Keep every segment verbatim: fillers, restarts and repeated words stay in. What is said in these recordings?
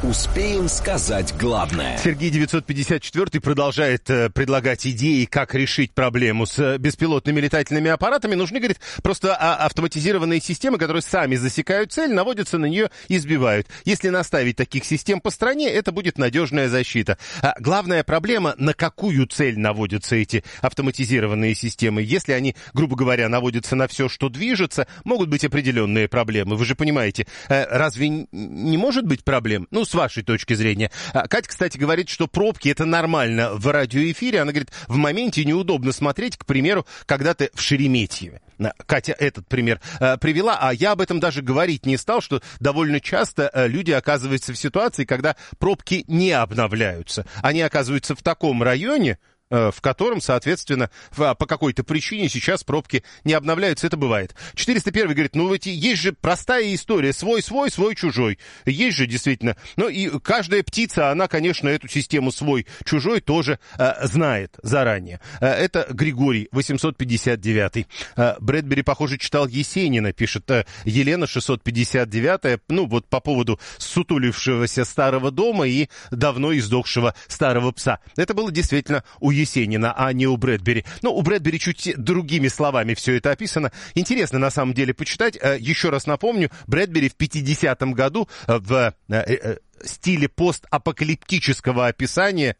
Успеем сказать главное. Сергей девятьсот пятьдесят четыре продолжает э, предлагать идеи, как решить проблему с э, беспилотными летательными аппаратами. Нужны, говорит, просто а, автоматизированные системы, которые сами засекают цель, наводятся на нее и сбивают. Если наставить таких систем по стране, это будет надежная защита. А главная проблема, на какую цель наводятся эти автоматизированные системы. Если они, грубо говоря, наводятся на все, что движется, могут быть определенные проблемы. Вы же понимаете, э, разве не может быть проблем? Ну, с вашей точки зрения. Катя, кстати, говорит, что пробки — это нормально в радиоэфире. Она говорит, в моменте неудобно смотреть, к примеру, когда ты в Шереметьеве. Катя этот пример э, привела, а я об этом даже говорить не стал, что довольно часто э, люди оказываются в ситуации, когда пробки не обновляются. Они оказываются в таком районе, в котором, соответственно, по какой-то причине сейчас пробки не обновляются. Это бывает. четыреста первый говорит, ну ведь есть же простая история. Свой-свой, свой-чужой. Есть же действительно. Ну и каждая птица, она, конечно, эту систему свой-чужой тоже э, знает заранее. Э, это Григорий, восемьсот пятьдесят девятый. Э, Брэдбери, похоже, читал Есенина, пишет э, Елена, шестьсот пятьдесят девятая. Ну вот по поводу сутулившегося старого дома и давно издохшего старого пса. Это было действительно у Есенина, а не у Брэдбери. Ну, у Брэдбери чуть другими словами все это описано. Интересно, на самом деле, почитать. Еще раз напомню, Брэдбери в пятидесятом году в стиле постапокалиптического описания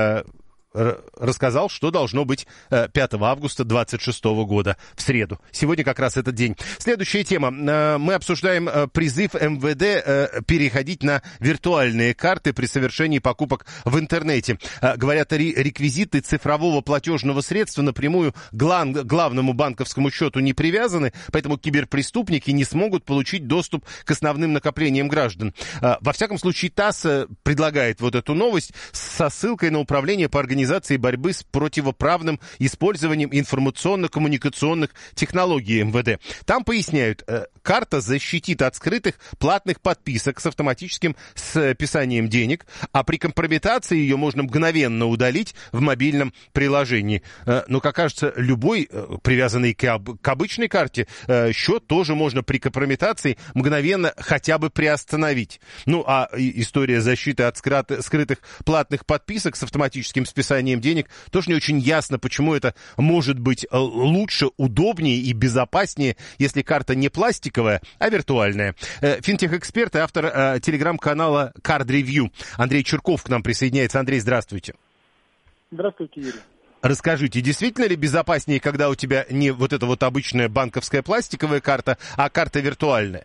рассказал, что должно быть пятого августа двадцать шестого года, в среду. Сегодня как раз этот день. Следующая тема. Мы обсуждаем призыв эм вэ дэ переходить на виртуальные карты при совершении покупок в интернете. Говорят, реквизиты цифрового платежного средства напрямую к главному банковскому счету не привязаны, поэтому киберпреступники не смогут получить доступ к основным накоплениям граждан. Во всяком случае, ТАСС предлагает вот эту новость со ссылкой на управление по организации борьбы с противоправным использованием информационно-коммуникационных технологий эм вэ дэ. Там поясняют, э, карта защитит от скрытых платных подписок с автоматическим списанием денег, а при компрометации ее можно мгновенно удалить в мобильном приложении. Э, но, как кажется, любой э, привязанный к, об, к обычной карте э, счет тоже можно при компрометации мгновенно хотя бы приостановить. Ну, а история защиты от скрыт, скрытых платных подписок с автоматическим списанием денег, тоже не очень ясно, почему это может быть лучше, удобнее и безопаснее, если карта не пластиковая, а виртуальная. Финтех-эксперт и автор э, телеграм-канала Card Review Андрей Чурков к нам присоединяется. Андрей, здравствуйте. Здравствуйте, Юрий. Расскажите, действительно ли безопаснее, когда у тебя не вот эта вот обычная банковская пластиковая карта, а карта виртуальная?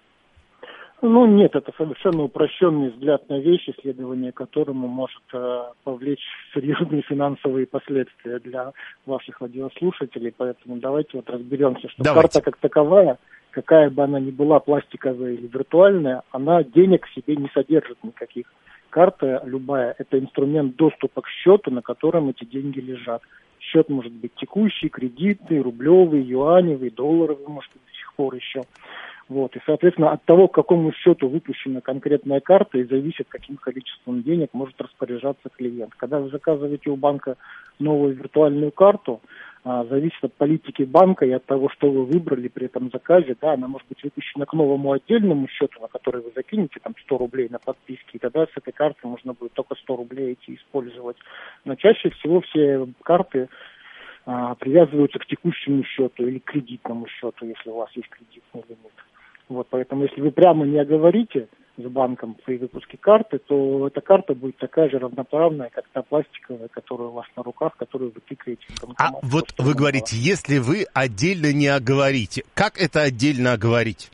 Ну, нет, это совершенно упрощенный взгляд на вещи, исследование которому может э, повлечь серьезные финансовые последствия для ваших радиослушателей. Поэтому давайте вот разберемся, что давайте. Карта как таковая, какая бы она ни была, пластиковая или виртуальная, она денег в себе не содержит никаких. Карта любая – это инструмент доступа к счету, на котором эти деньги лежат. Счет может быть текущий, кредитный, рублевый, юаневый, долларовый, может быть, до сих пор еще. Вот. И, соответственно, от того, к какому счету выпущена конкретная карта, и зависит, каким количеством денег может распоряжаться клиент. Когда вы заказываете у банка новую виртуальную карту, а, зависит от политики банка и от того, что вы выбрали при этом заказе. Да, она может быть выпущена к новому отдельному счету, на который вы закинете там сто рублей на подписки, и тогда с этой карты можно будет только сто рублей эти использовать. Но чаще всего все карты а, привязываются к текущему счету или к кредитному счету, если у вас есть кредитный лимит. Вот, поэтому если вы прямо не оговорите с банком при выпуске карты, то эта карта будет такая же равноправная, как та пластиковая, которая у вас на руках, которую вы тыкаете в банкомат. А вот вы говорите, если вы отдельно не оговорите, как это отдельно оговорить?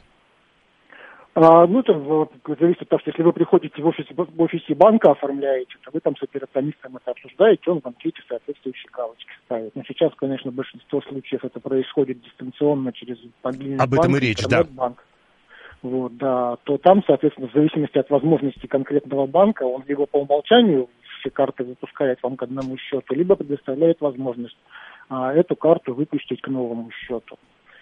А, ну, это зависит от того, что если вы приходите в офис, в офисе банка, оформляете, то вы там с операционистом это обсуждаете, он в анкете соответствующие галочки ставит. Но сейчас, конечно, в большинстве случаев это происходит дистанционно через мобильный банк, об этом и речь, да. Банк. Вот, да, то там, соответственно, в зависимости от возможностей конкретного банка, он либо по умолчанию все карты выпускает вам к одному счету, либо предоставляет возможность а, эту карту выпустить к новому счету,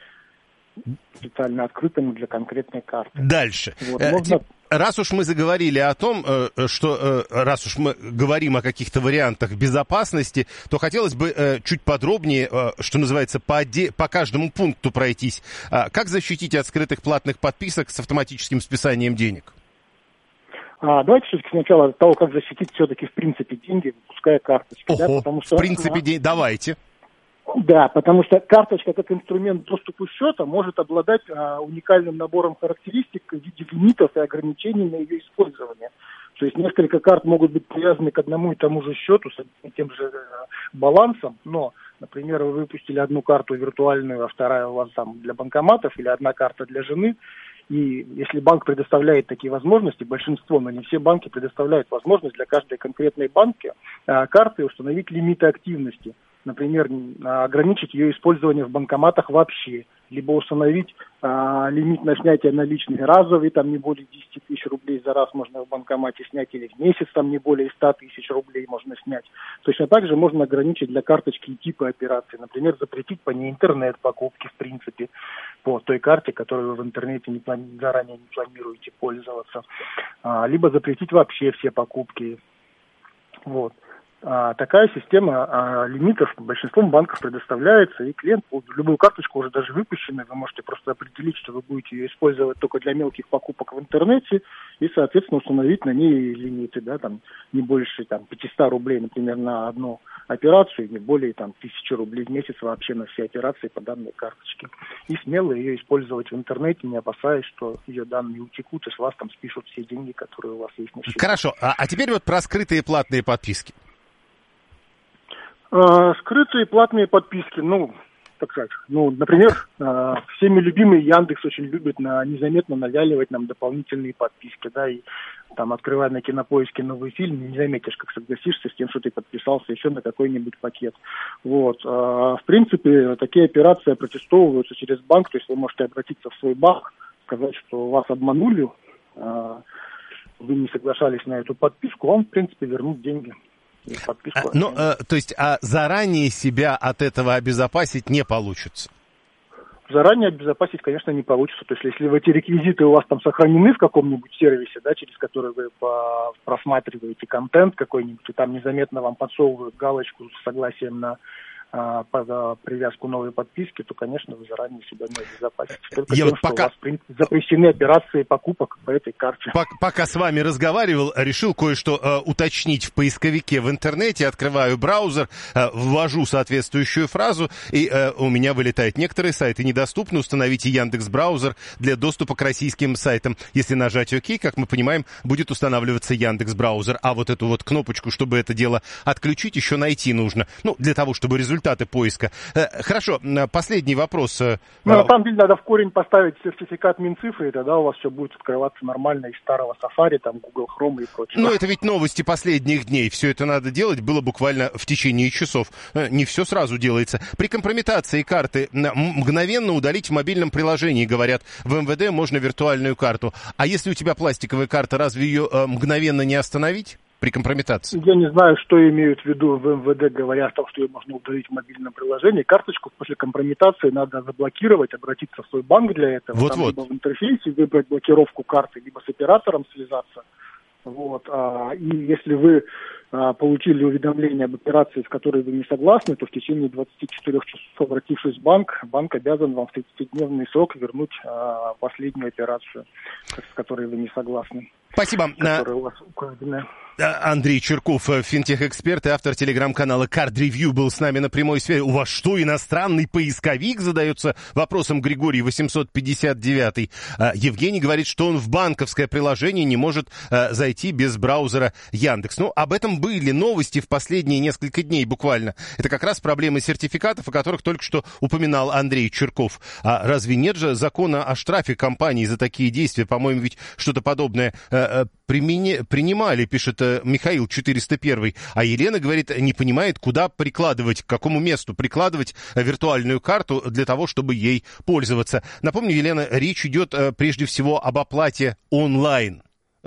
специально открытому для конкретной карты. Дальше. Вот, можно... Раз уж мы заговорили о том, что раз уж мы говорим о каких-то вариантах безопасности, то хотелось бы чуть подробнее, что называется, по, оде... по каждому пункту пройтись. Как защитить от скрытых платных подписок с автоматическим списанием денег? А, давайте все-таки сначала от того, как защитить все-таки в принципе деньги, выпуская карточки. Ого, да, потому что, в принципе, а, день... давайте. Да, потому что карточка как инструмент доступа счета может обладать а, уникальным набором характеристик в виде лимитов и ограничений на ее использование. То есть несколько карт могут быть привязаны к одному и тому же счету с тем же а, балансом, но, например, вы выпустили одну карту виртуальную, а вторая у вас там для банкоматов или одна карта для жены. И если банк предоставляет такие возможности, большинство, но не все банки предоставляют возможность для каждой конкретной банки а, карты установить лимиты активности. Например, ограничить ее использование в банкоматах вообще, либо установить а, лимит на снятие наличных разовый, там не более десять тысяч рублей за раз можно в банкомате снять, или в месяц там не более сто тысяч рублей можно снять. Точно так же можно ограничить для карточки и типы операций. Например, запретить по ней интернет-покупки, в принципе, по той карте, которую вы в интернете не плани- заранее не планируете пользоваться. А, либо запретить вообще все покупки. Вот. А, такая система а, лимитов большинством банков предоставляется, и клиент, любую карточку, уже даже выпущенную, вы можете просто определить, что вы будете ее использовать только для мелких покупок в интернете, и, соответственно, установить на ней лимиты, да, там, не больше там, пятьсот рублей, например, на одну операцию, не более там, тысячи рублей в месяц вообще на все операции по данной карточке. И смело ее использовать в интернете, не опасаясь, что ее данные утекут, и с вас там спишут все деньги, которые у вас есть на счету. Хорошо, а, а теперь вот про скрытые платные подписки. А, скрытые платные подписки, ну, так сказать, ну, например, а, всеми любимый Яндекс очень любит на, незаметно навяливать нам дополнительные подписки, да, и там, открывая на Кинопоиске новый фильм, не заметишь, как согласишься с тем, что ты подписался еще на какой-нибудь пакет. Вот. А, в принципе, такие операции протестовываются через банк, то есть вы можете обратиться в свой банк, сказать, что вас обманули, а, вы не соглашались на эту подписку, он, в принципе, вернут деньги. А, ну, а, то есть, а заранее себя от этого обезопасить не получится? Заранее обезопасить, конечно, не получится. То есть, если эти реквизиты у вас там сохранены в каком-нибудь сервисе, да, через который вы по- просматриваете контент какой-нибудь, и там незаметно вам подсовывают галочку с согласием на а, под, а, привязку новой подписки, то, конечно, вы заранее себя не обезопасите. Только Я тем, вот что пока... у вас, в принципе, запрещены операции покупок по этой карте. Пока, пока с вами разговаривал, решил кое-что э, уточнить в поисковике в интернете, открываю браузер, э, ввожу соответствующую фразу, и э, у меня вылетает: некоторые сайты недоступны, установите Яндекс.Браузер для доступа к российским сайтам. Если нажать ОК, как мы понимаем, будет устанавливаться Яндекс.Браузер. А вот эту вот кнопочку, чтобы это дело отключить, еще найти нужно. Ну, для того, чтобы результаты поиска. Э, хорошо, последний вопрос. Э, ну, на самом деле, надо в корень поставить сертификат Минцифры, и тогда у вас все будет открываться нормально из старого Safari, там, Google Chrome и прочее. Ну, это ведь новости последних дней. Все это надо делать было буквально в течение часов. Не все сразу делается. При компрометации карты мгновенно удалить в мобильном приложении, говорят. В эм вэ дэ можно виртуальную карту. А если у тебя пластиковая карта, разве ее э, мгновенно не остановить? При компрометации? Я не знаю, что имеют в виду в эм вэ дэ, говоря о том, что ее можно удалить в мобильном приложении. Карточку после компрометации надо заблокировать, обратиться в свой банк для этого. Вот-вот. Там либо в интерфейсе выбрать блокировку карты, либо с оператором связаться. Вот. А, и если вы а, получили уведомление об операции, с которой вы не согласны, то в течение двадцати четырёх часов, обратившись в банк, банк обязан вам в тридцатидневный срок вернуть а, последнюю операцию, с которой вы не согласны. Спасибо. Которая у вас украдена. Андрей Черков, финтех-эксперт и автор телеграм-канала Card Review, был с нами на прямой связи. У вас что, иностранный поисковик? Задается вопросом Григорий восемьсот пятьдесят девять. Евгений говорит, что он в банковское приложение не может зайти без браузера Яндекс. Ну, об этом были новости в последние несколько дней буквально. Это как раз проблемы сертификатов, о которых только что упоминал Андрей Черков. А разве нет же закона о штрафе компании за такие действия? По-моему, ведь что-то подобное примени... принимали, пишет Михаил четыреста один. А Елена говорит, не понимает, куда прикладывать, к какому месту прикладывать виртуальную карту для того, чтобы ей пользоваться. Напомню, Елена, речь идет прежде всего об оплате онлайн.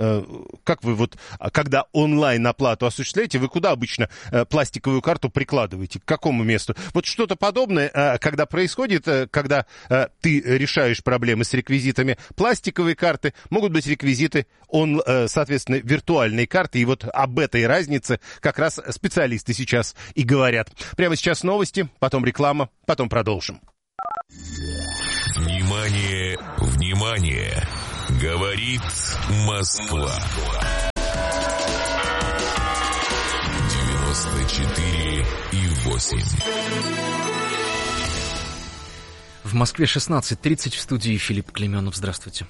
Как вы вот, когда онлайн оплату осуществляете, вы куда обычно пластиковую карту прикладываете? К какому месту? Вот что-то подобное, когда происходит, когда ты решаешь проблемы с реквизитами пластиковой карты, могут быть реквизиты, он, соответственно, виртуальной карты. И вот об этой разнице как раз специалисты сейчас и говорят. Прямо сейчас новости, потом реклама, потом продолжим. Внимание, внимание! Говорит Москва. девяносто четыре и восемь. В Москве шестнадцать тридцать, в студии Филипп Клеменов. Здравствуйте.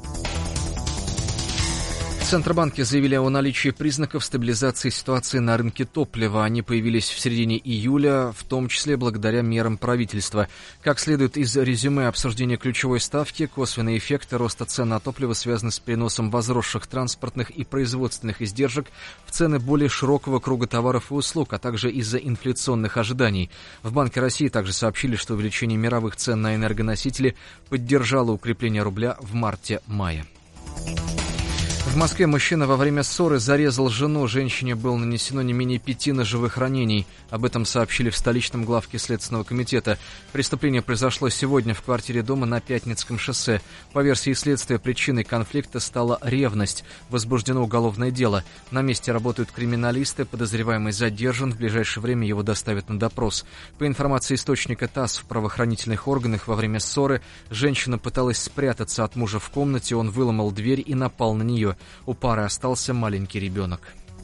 В Центробанке заявили о наличии признаков стабилизации ситуации на рынке топлива. Они появились в середине июля, в том числе благодаря мерам правительства. Как следует из резюме обсуждения ключевой ставки, косвенные эффекты роста цен на топливо связаны с переносом возросших транспортных и производственных издержек в цены более широкого круга товаров и услуг, а также из-за инфляционных ожиданий. В Банке России также сообщили, что увеличение мировых цен на энергоносители поддержало укрепление рубля в марте-мае. В Москве мужчина во время ссоры зарезал жену. Женщине было нанесено не менее пяти ножевых ранений. Об этом сообщили в столичном главке Следственного комитета. Преступление произошло сегодня в квартире дома на Пятницком шоссе. По версии следствия, причиной конфликта стала ревность. Возбуждено уголовное дело. На месте работают криминалисты. Подозреваемый задержан. В ближайшее время его доставят на допрос. По информации источника ТАСС, в правоохранительных органах во время ссоры женщина пыталась спрятаться от мужа в комнате. Он выломал дверь и напал на нее. У пары остался маленький ребенок.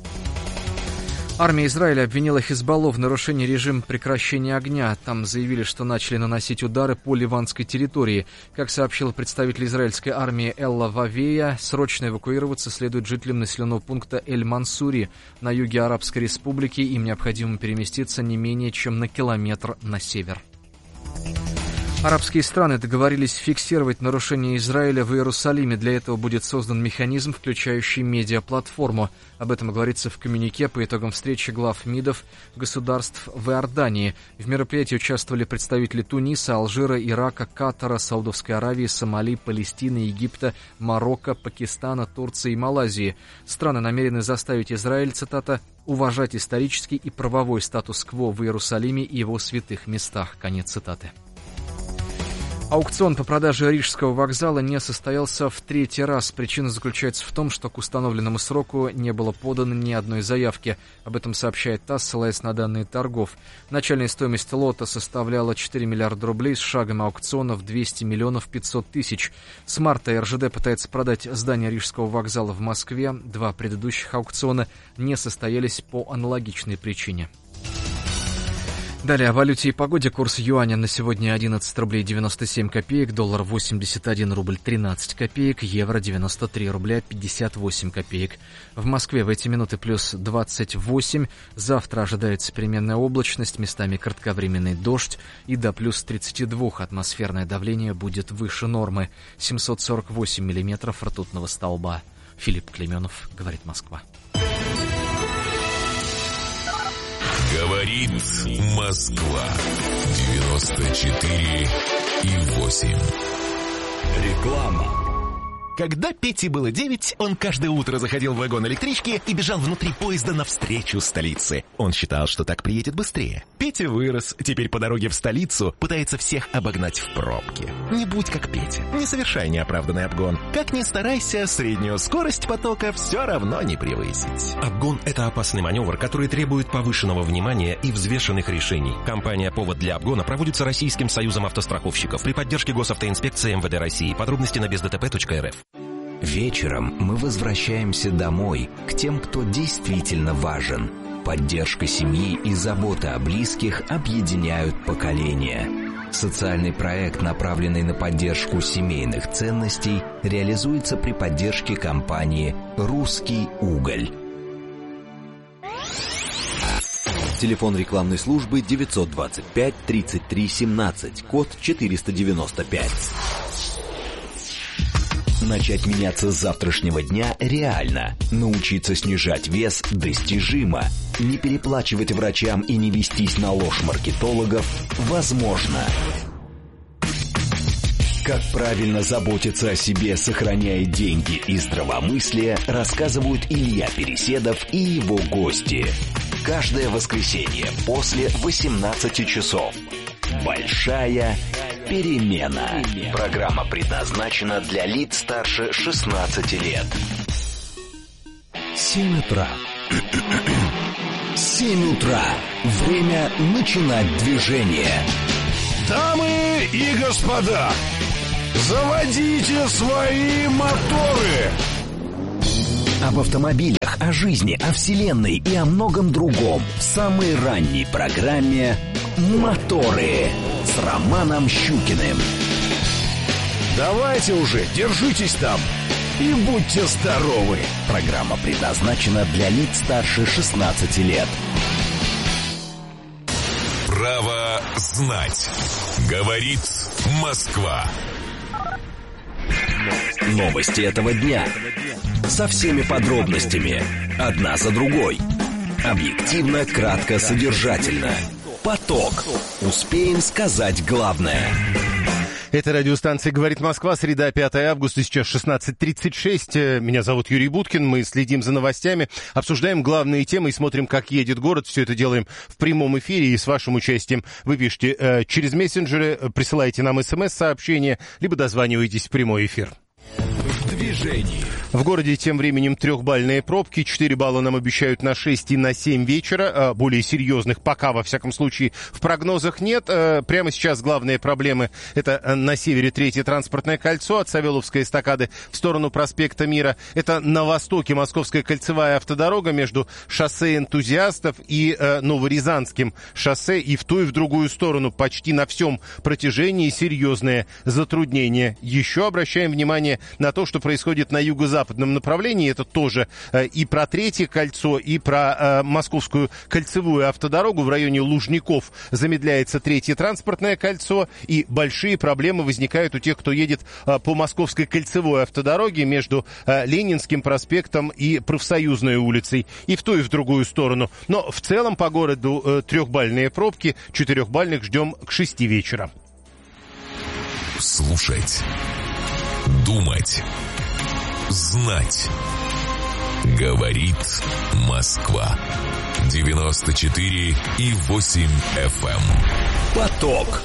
Армия Израиля обвинила Хизбаллу в нарушении режима прекращения огня. Там заявили, что начали наносить удары по ливанской территории. Как сообщил представитель израильской армии Элла Вавея, срочно эвакуироваться следует жителям населенного пункта Эль-Мансури на юге Арабской Республики. Им необходимо переместиться не менее чем на километр на север. Арабские страны договорились фиксировать нарушения Израиля в Иерусалиме. Для этого будет создан механизм, включающий медиаплатформу. Об этом говорится в коммюнике по итогам встречи глав МИДов государств в Иордании. В мероприятии участвовали представители Туниса, Алжира, Ирака, Катара, Саудовской Аравии, Сомали, Палестины, Египта, Марокко, Пакистана, Турции и Малайзии. Страны намерены заставить Израиль, цитата, «уважать исторический и правовой статус-кво в Иерусалиме и его святых местах». Конец цитаты. Аукцион по продаже Рижского вокзала не состоялся в третий раз. Причина заключается в том, что к установленному сроку не было подано ни одной заявки. Об этом сообщает ТАСС, ссылаясь на данные торгов. Начальная стоимость лота составляла четыре миллиарда рублей, с шагом аукциона в двести миллионов пятьсот тысяч. С марта эр жэ дэ пытается продать здание Рижского вокзала в Москве. Два предыдущих аукциона не состоялись по аналогичной причине. Далее о валюте и погоде. Курс юаня на сегодня одиннадцать рублей девяносто семь копеек, доллар восемьдесят один рубль тринадцать копеек, евро девяносто три рубля пятьдесят восемь копеек. В Москве в эти минуты плюс двадцать восемь. Завтра ожидается переменная облачность, местами кратковременный дождь и до плюс тридцать два. Атмосферное давление будет выше нормы. семьсот сорок восемь миллиметров ртутного столба. Филипп Клеменов, говорит Москва. Говорит Москва. девяносто четыре и восемь. Реклама. Когда Пете было девять, он каждое утро заходил в вагон электрички и бежал внутри поезда навстречу столице. Он считал, что так приедет быстрее. Петя вырос, теперь по дороге в столицу пытается всех обогнать в пробке. Не будь как Петя, не совершай неоправданный обгон. Как ни старайся, среднюю скорость потока все равно не превысить. Обгон – это опасный маневр, который требует повышенного внимания и взвешенных решений. Кампания «Повод для обгона» проводится Российским союзом автостраховщиков при поддержке Госавтоинспекции эм вэ дэ России. Подробности на без дэ тэ пэ точка эр эф. Вечером мы возвращаемся домой, к тем, кто действительно важен. Поддержка семьи и забота о близких объединяют поколения. Социальный проект, направленный на поддержку семейных ценностей, реализуется при поддержке компании «Русский уголь». Телефон рекламной службы девятьсот двадцать пять тридцать три семнадцать, код четыреста девяносто пять. Начать меняться с завтрашнего дня реально. Научиться снижать вес достижимо. Не переплачивать врачам и не вестись на ложь маркетологов возможно. Как правильно заботиться о себе, сохраняя деньги и здравомыслие, рассказывают Илья Переседов и его гости. Каждое воскресенье после восемнадцати часов. Большая перемена. Программа предназначена для лиц старше шестнадцати лет. Семь утра. Семь утра. Время начинать движение. Дамы и господа, Заводите свои моторы! Об автомобилях, о жизни, о вселенной и о многом другом в самой ранней программе «Моторы» с Романом Щукиным. Давайте уже, держитесь там и будьте здоровы. Программа предназначена для лиц старше шестнадцати лет. Право знать. Говорит Москва. Новости этого дня. Со всеми подробностями. Одна за другой. Объективно, кратко, содержательно. Поток. Успеем сказать главное. Это радиостанция «Говорит Москва», среда, пятое августа, сейчас шестнадцать тридцать шесть. Меня зовут Юрий Буткин, мы следим за новостями, обсуждаем главные темы и смотрим, как едет город. Все это делаем в прямом эфире и с вашим участием. Вы пишите э, через мессенджеры, присылайте нам смс-сообщения, либо дозваниваетесь в прямой эфир. В движении. В городе тем временем трехбальные пробки. четыре балла нам обещают на шесть и на семь вечера. Более серьезных пока, во всяком случае, в прогнозах нет. Прямо сейчас главные проблемы — это на севере третье транспортное кольцо от Савеловской эстакады в сторону проспекта Мира. Это на востоке Московская кольцевая автодорога между шоссе Энтузиастов и Новорязанским шоссе. И в ту и в другую сторону почти на всем протяжении серьезные затруднения. Еще обращаем внимание на то, что происходит на юго-западном направлении. Это тоже э, и про третье кольцо, и про э, Московскую кольцевую автодорогу. В районе Лужников замедляется третье транспортное кольцо, и большие проблемы возникают у тех, кто едет э, по Московской кольцевой автодороге между э, Ленинским проспектом и Профсоюзной улицей, и в ту, и в другую сторону. Но в целом по городу э, трехбальные пробки, четырехбальных ждем к шести вечера. Слушать, думать, знать. Говорит Москва. девяносто четыре и восемь эф эм. Поток.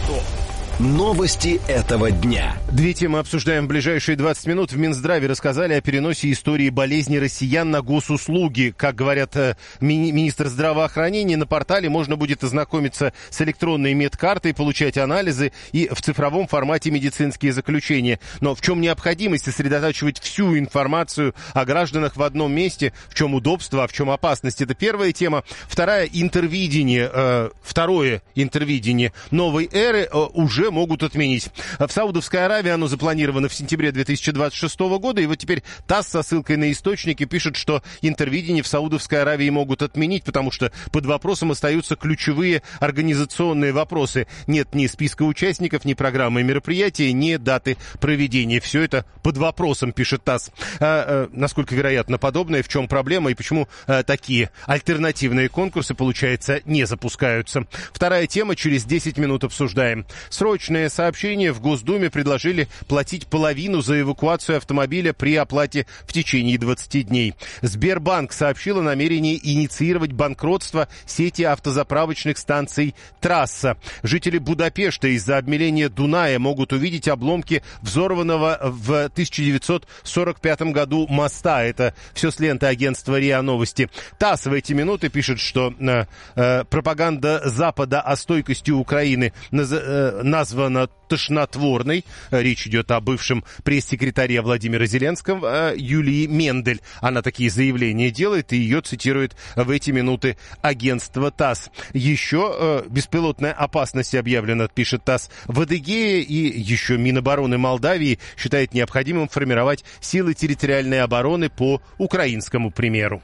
Новости этого дня. Две темы обсуждаем в ближайшие двадцать минут. В Минздраве рассказали о переносе истории болезни россиян на госуслуги. Как говорят ми- министр здравоохранения, на портале можно будет ознакомиться с электронной медкартой, получать анализы и в цифровом формате медицинские заключения. Но в чем необходимость сосредотачивать всю информацию о гражданах в одном месте? В чем удобство, а в чем опасность? Это первая тема. Вторая — интервидение. Э, второе интервидение новой эры э, уже могут отменить. В Саудовской Аравии оно запланировано в сентябре две тысячи двадцать шестого года, и вот теперь ТАСС со ссылкой на источники пишет, что интервидение в Саудовской Аравии могут отменить, потому что под вопросом остаются ключевые организационные вопросы. Нет ни списка участников, ни программы мероприятия, ни даты проведения. Все это под вопросом, пишет ТАСС. А, а, насколько вероятно подобное, в чем проблема и почему а, такие альтернативные конкурсы, получается, не запускаются. Вторая тема, через десять минут обсуждаем. Срочно Срочное сообщение. В Госдуме предложили платить половину за эвакуацию автомобиля при оплате в течение двадцати дней. Сбербанк сообщил о намерении инициировать банкротство сети автозаправочных станций «Трасса». Жители Будапешта из-за обмеления Дуная могут увидеть обломки взорванного в тысяча девятьсот сорок пятом году моста. Это все с ленты агентства РИА Новости. ТАСС в эти минуты пишет, что э, э, пропаганда Запада о стойкости Украины наз, э, названа тошнотворной. Речь идет о бывшем пресс-секретаре Владимира Зеленского Юлии Мендель. Она такие заявления делает, и ее цитирует в эти минуты агентство ТАСС. Еще э, беспилотная опасность объявлена, пишет ТАСС, в Адыгее, и еще Минобороны Молдавии считает необходимым формировать силы территориальной обороны по украинскому примеру.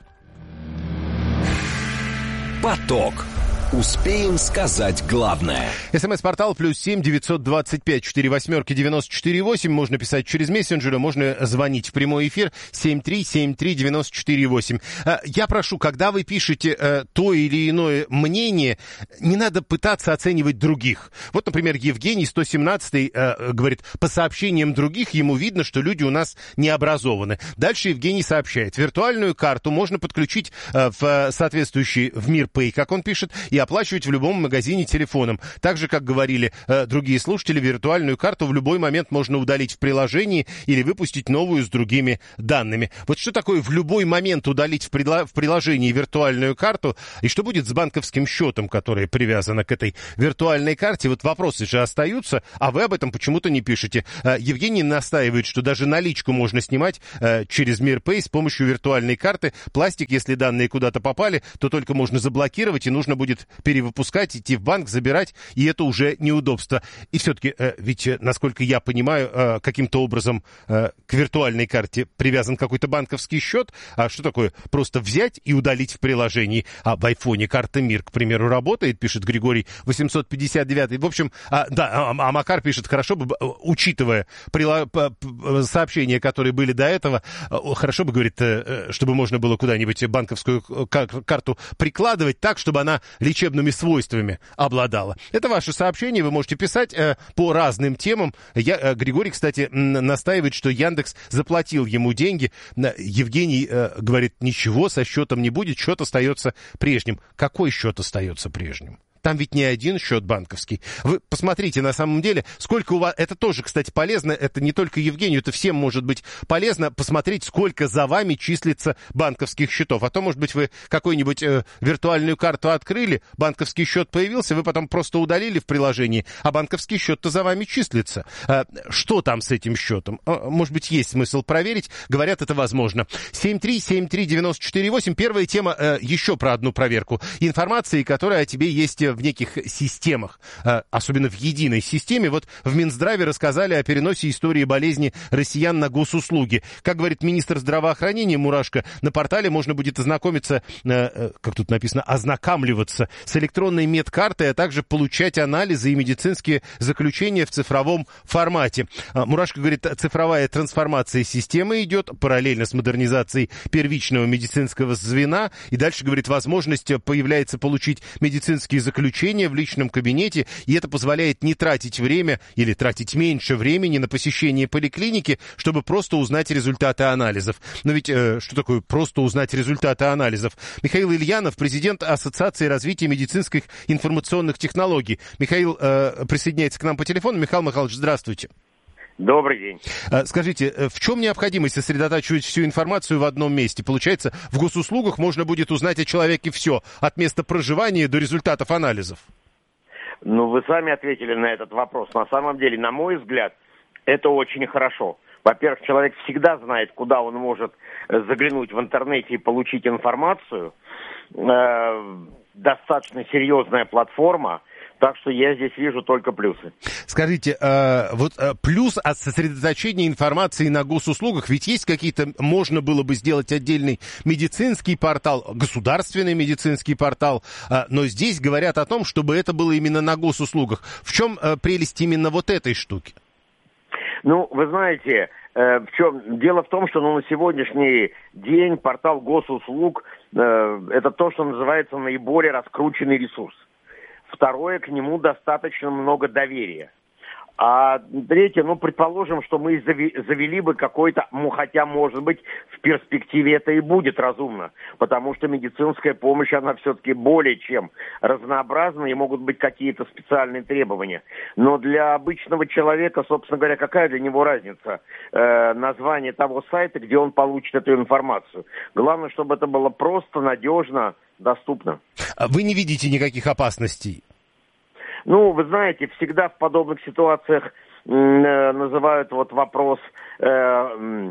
Поток. Успеем сказать главное. СМС-портал плюс семь девятьсот двадцать пять четыре восьмерки девяносто четыре восемь. Можно писать через мессенджеры, можно звонить в прямой эфир семь три семь три девяносто четыре восемь. Я прошу, когда вы пишете то или иное мнение, не надо пытаться оценивать других. Вот, например, Евгений сто семнадцатый говорит, по сообщениям других ему видно, что люди у нас не образованы. Дальше Евгений сообщает, виртуальную карту можно подключить в соответствующий в МирПэй, как он пишет, и оплачивать в любом магазине телефоном. Так же, как говорили э, другие слушатели, виртуальную карту в любой момент можно удалить в приложении или выпустить новую с другими данными. Вот что такое в любой момент удалить в, предло- в приложении виртуальную карту, и что будет с банковским счетом, которое привязано к этой виртуальной карте? Вот вопросы же остаются, а вы об этом почему-то не пишете. Э, Евгений настаивает, что даже наличку можно снимать э, через Мирпэй с помощью виртуальной карты. Пластик, если данные куда-то попали, то только можно заблокировать, и нужно будет перевыпускать, идти в банк, забирать, и это уже неудобство. И все-таки, э, ведь, э, насколько я понимаю, э, каким-то образом э, к виртуальной карте привязан какой-то банковский счет. А что такое? Просто взять и удалить в приложении. А в айфоне карта МИР, к примеру, работает, пишет Григорий восемьсот пятьдесят девять. В общем, а, да, а, а Макар пишет, хорошо бы, учитывая прила- сообщения, которые были до этого, хорошо бы, говорит, чтобы можно было куда-нибудь банковскую карту прикладывать так, чтобы она лечебными свойствами обладала. Это ваше сообщение, вы можете писать э, по разным темам. Я, э, Григорий, кстати, настаивает, что Яндекс заплатил ему деньги. Евгений э, говорит, ничего со счетом не будет, счет остается прежним. Какой счет остается прежним? Там ведь не один счет банковский. Вы посмотрите, на самом деле, сколько у вас... Это тоже, кстати, полезно. Это не только Евгению, это всем может быть полезно посмотреть, сколько за вами числится банковских счетов. А то, может быть, вы какую-нибудь э, виртуальную карту открыли, банковский счет появился, вы потом просто удалили в приложении, а банковский счет-то за вами числится. Э, что там с этим счетом? Э, может быть, есть смысл проверить. Говорят, это возможно. семь три семь три девять четыре восемь. Первая тема э, еще про одну проверку. Информации, которая о тебе есть в неких системах, особенно в единой системе. Вот в Минздраве рассказали о переносе истории болезни россиян на госуслуги. Как говорит министр здравоохранения Мурашко, на портале можно будет ознакомиться, как тут написано, ознакомливаться с электронной медкартой, а также получать анализы и медицинские заключения в цифровом формате. Мурашко говорит, цифровая трансформация системы идет параллельно с модернизацией первичного медицинского звена. И дальше, говорит, возможность появляется получить медицинские заключения в личном кабинете, и это позволяет не тратить время или тратить меньше времени на посещение поликлиники, чтобы просто узнать результаты анализов. Но ведь э, что такое просто узнать результаты анализов? Михаил Ильянов, президент Ассоциации развития медицинских информационных технологий. Михаил э, присоединяется к нам по телефону. Михаил Михайлович, здравствуйте. Добрый день. Скажите, в чем необходимость сосредотачивать всю информацию в одном месте? Получается, в госуслугах можно будет узнать о человеке все, от места проживания до результатов анализов? Ну, вы сами ответили на этот вопрос. На самом деле, на мой взгляд, это очень хорошо. Во-первых, человек всегда знает, куда он может заглянуть в интернете и получить информацию. Э, достаточно серьезная платформа. Так что я здесь вижу только плюсы. Скажите, э, вот э, плюс от сосредоточения информации на госуслугах, ведь есть какие-то, можно было бы сделать отдельный медицинский портал, государственный медицинский портал, э, но здесь говорят о том, чтобы это было именно на госуслугах. В чем э, прелесть именно вот этой штуки? Ну, вы знаете, э, в чем дело в том, что ну, на сегодняшний день портал госуслуг э, это то, что называется наиболее раскрученный ресурс. Второе, к нему достаточно много доверия. А третье, ну, предположим, что мы завели бы какой-то, ну, хотя, может быть, в перспективе это и будет разумно, потому что медицинская помощь, она все-таки более чем разнообразна, и могут быть какие-то специальные требования. Но для обычного человека, собственно говоря, какая для него разница? Э, название того сайта, где он получит эту информацию. Главное, чтобы это было просто, надежно, доступно. Вы не видите никаких опасностей? Ну, вы знаете, всегда в подобных ситуациях э, называют вот вопрос э,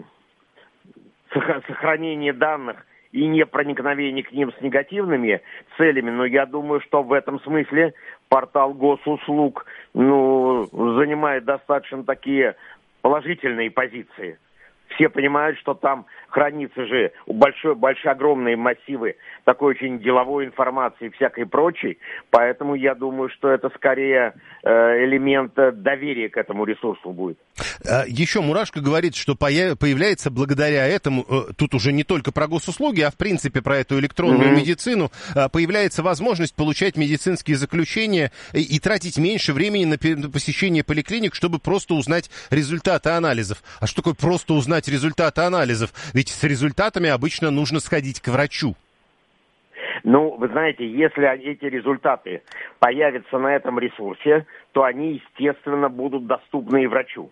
сохранения данных и непроникновения к ним с негативными целями, но я думаю, что в этом смысле портал госуслуг ну, занимает достаточно такие положительные позиции. Все понимают, что там хранится же большой, большие, огромные массивы такой очень деловой информации и всякой прочей. Поэтому я думаю, что это скорее э, элемент доверия к этому ресурсу будет. Еще Мурашко говорит, что появляется благодаря этому, тут уже не только про госуслуги, а в принципе про эту электронную mm-hmm. медицину, появляется возможность получать медицинские заключения и, и тратить меньше времени на посещение поликлиник, чтобы просто узнать результаты анализов. А что такое просто узнать результаты анализов? Ведь с результатами обычно нужно сходить к врачу. Ну, вы знаете, если эти результаты появятся на этом ресурсе, то они, естественно, будут доступны и врачу.